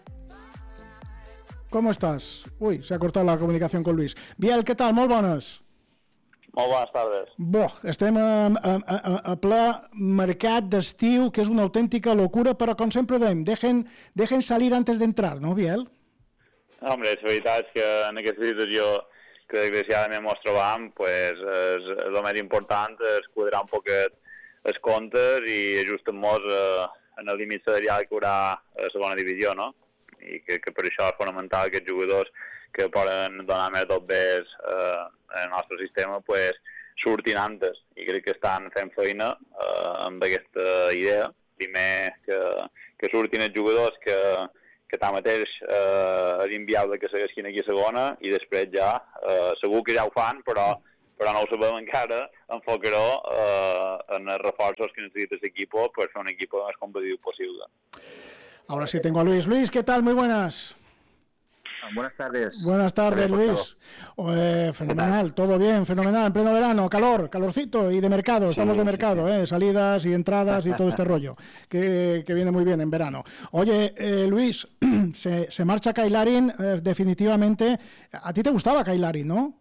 ¿Cómo estàs? Ui, s'ha cortat la comunicació con Luis. Biel, què tal? Molt bones. Molt bones tardes. Bo, estem a, a, a, a ple mercat d'estiu, que és una autèntica locura, però com sempre dèiem, dejen, dejen salir antes d'entrar, no, Biel? Hombre, la veritat és que en aquesta situació que desgraciadament ens trobam, pues, és, és el més important és quadrar un poquet els comptes i ajustar-nos eh, en el límit salarial que haurà a la segona divisió, no? I que, que per això és fonamental que els jugadors que poden donar més dobbers eh, en el nostre sistema pues, surtin antes. I crec que estan fent feina eh, amb aquesta idea. Primer que, que surtin els jugadors que, que tanmateix eh, és inviable que segueixin aquí a segona, i després ja, eh, segur que ja ho fan, però, però no ho sabem encara, enfocar-ho eh, en els reforços que necessita l'equip per fer un equip el més competitiu possible. Ahora sí tengo a Luis. Luis, ¿qué tal? Muy buenas. Buenas tardes. Buenas tardes, Luis. Eh, fenomenal, todo bien, fenomenal. En pleno verano, calor, calorcito y de mercado. Estamos sí, de mercado, sí, sí. Eh, salidas y entradas y todo este rollo, que, que viene muy bien en verano. Oye, eh, Luis, se, se marcha Kyle Larin, eh, definitivamente. A ti te gustaba Kyle Larin, ¿no?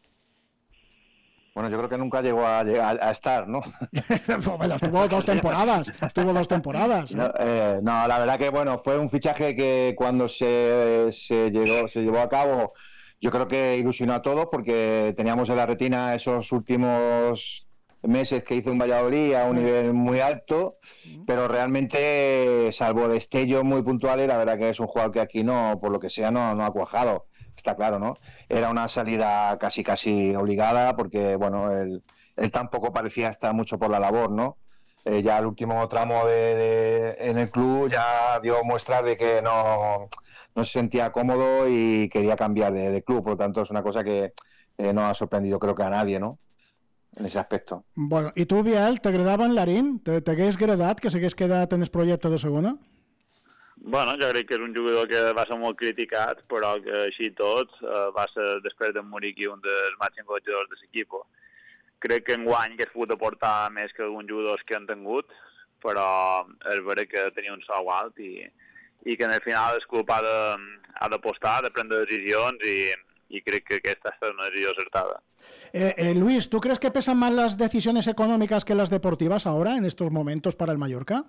Bueno, yo creo que nunca llegó a, a, a estar, ¿no? Bueno, estuvo dos temporadas, estuvo dos temporadas. ¿Eh? No, eh, no, la verdad que, bueno, fue un fichaje que cuando se, se, llegó, se llevó a cabo, yo creo que ilusionó a todos, porque teníamos en la retina esos últimos meses que hizo en Valladolid a un nivel muy alto, pero realmente, salvo destellos muy puntuales, la verdad que es un jugador que aquí no, por lo que sea, no, no ha cuajado. Está claro, ¿no? Era una salida casi casi obligada, porque, bueno, él, él tampoco parecía estar mucho por la labor, ¿no? Eh, ya el último tramo de, de, en el club ya dio muestras de que no, no se sentía cómodo y quería cambiar de, de club. Por lo tanto, es una cosa que eh, no ha sorprendido, creo que a nadie, ¿no? En ese aspecto. Bueno, i tu, Biel, t'agradava en Larin? T'hagués agradat que s'hagués quedat en el projecte de segona? Bueno, jo crec que és un jugador que va ser molt criticat, però que així tot eh, va ser, després de Muriqui, un dels màxims golejadors de l'equip. Crec que enguany hagués pogut aportar més que alguns jugadors que han tingut, però és vera que tenia un sou alt i, i que en el final el club ha d'apostar, de, de prendre decisions, i, y creo que, que esta es una decisión acertada. Eh, eh, Luis, ¿tú crees que pesan más las decisiones económicas que las deportivas ahora, en estos momentos, para el Mallorca?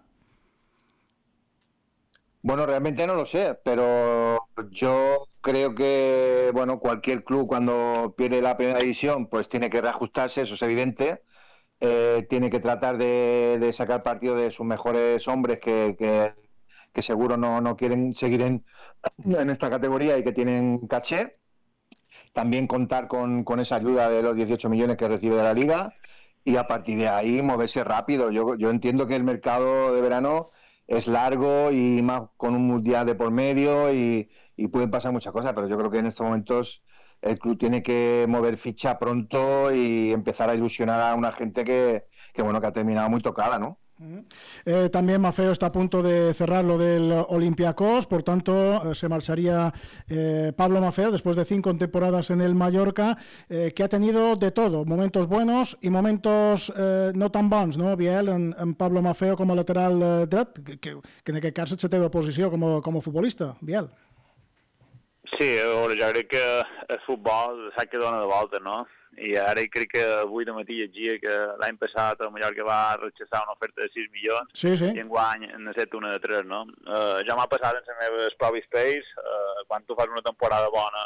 Bueno, realmente no lo sé, pero yo creo que, bueno, cualquier club cuando pierde la primera división, pues tiene que reajustarse, eso es evidente. Eh, tiene que tratar de, de sacar partido de sus mejores hombres que, que, que seguro no, no quieren seguir en, en esta categoría y que tienen caché. También contar con, con esa ayuda de los dieciocho millones que recibe de la Liga y a partir de ahí moverse rápido. Yo, yo entiendo que el mercado de verano es largo y más con un mundial de por medio y, y pueden pasar muchas cosas, pero yo creo que en estos momentos el club tiene que mover ficha pronto y empezar a ilusionar a una gente que, que bueno, que ha terminado muy tocada, ¿no? Eh, también Maffeo está a punto de cerrar lo del Olympiacos, por tanto eh, se marcharía eh, Pablo Maffeo después de cinco temporadas en el Mallorca, eh, que ha tenido de todo, momentos buenos y momentos eh, no tan bons, no, Biel, en, en Pablo Maffeo com a lateral eh, dret, que, que, que en aquest cas és la teva posició com a, com a futbolista, Biel. Sí, jo crec que el futbol s'ha que dona de volta, no? I ara crec que avui de matí llegia que l'any passat el Mallorca va rechazar una oferta de sis milions sí, sí. i enguany n'ha set una de tres, no? Uh, ja m'ha passat en les meves proves pace, uh, quan tu fas una temporada bona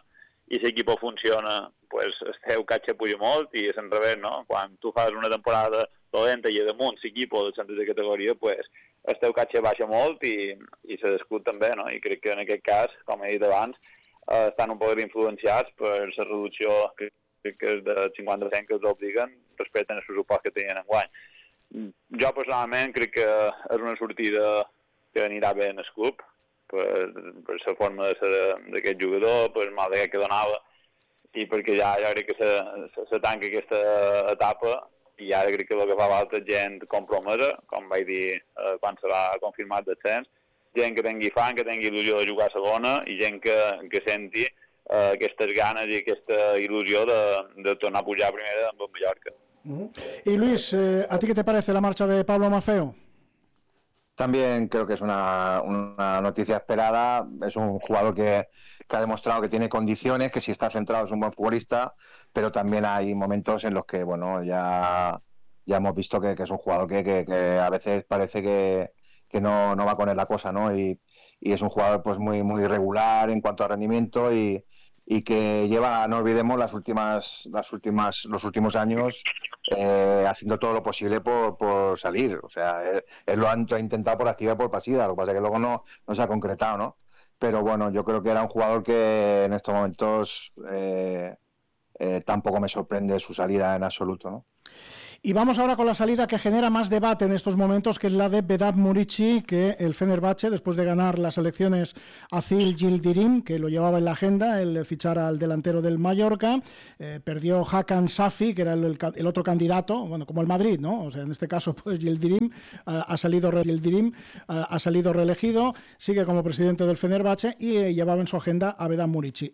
i si l'equip funciona, pues, el teu catxa puja molt, i és en revés, no? Quan tu fas una temporada dolenta i damunt l'equip del centre de categoria, pues, el teu catxa baixa molt i, i se descut també, no? I crec que en aquest cas, com he dit abans, eh, estan un poc influenciats per la reducció que, que és de cinquanta per cent que els obliguen respecte al pressupost que tenien enguany. Jo personalment crec que és una sortida que anirà bé en el club, per, per la forma de ser d'aquest jugador, per el mal que donava, i perquè ja, ja crec que se, se, se tanca aquesta etapa i ara crec que el que fa falta és gent compromesa, com vaig dir eh, quan serà confirmat descens, gent que tingui fan, que tingui il·lusió de jugar a segona i gent que, que senti eh, aquestes ganes i aquesta il·lusió de, de tornar a pujar a primera amb el Mallorca. Uh-huh. Y Luis, eh, ¿a ti qué te parece la marcha de Pablo Maffeo? También creo que es una, una noticia esperada. Es un jugador que, que ha demostrado que tiene condiciones, que si está centrado es un buen futbolista, pero también hay momentos en los que, bueno, ya, ya hemos visto que, que es un jugador que, que, que a veces parece que, que no, no va con él la cosa, ¿no? Y, y es un jugador pues muy, muy irregular en cuanto a rendimiento y, y que lleva, no olvidemos, las últimas, las últimas, los últimos años eh, haciendo todo lo posible por, por salir. O sea, él, él lo ha intentado por activa y por pasiva, lo que pasa es que luego no, no se ha concretado, ¿no? Pero bueno, yo creo que era un jugador que en estos momentos eh, eh, tampoco me sorprende su salida en absoluto, ¿no? Y vamos ahora con la salida que genera más debate en estos momentos, que es la de Vedat Muriqi, que el Fenerbahce, después de ganar las elecciones a Zil Yildirim, que lo llevaba en la agenda, el fichar al delantero del Mallorca, eh, perdió Hakan Safi, que era el, el otro candidato, bueno, como el Madrid, ¿no? O sea, en este caso, pues Yildirim uh, ha salido re Yildirim uh, ha salido reelegido, sigue como presidente del Fenerbahce y eh, llevaba en su agenda a Vedat Muriqi.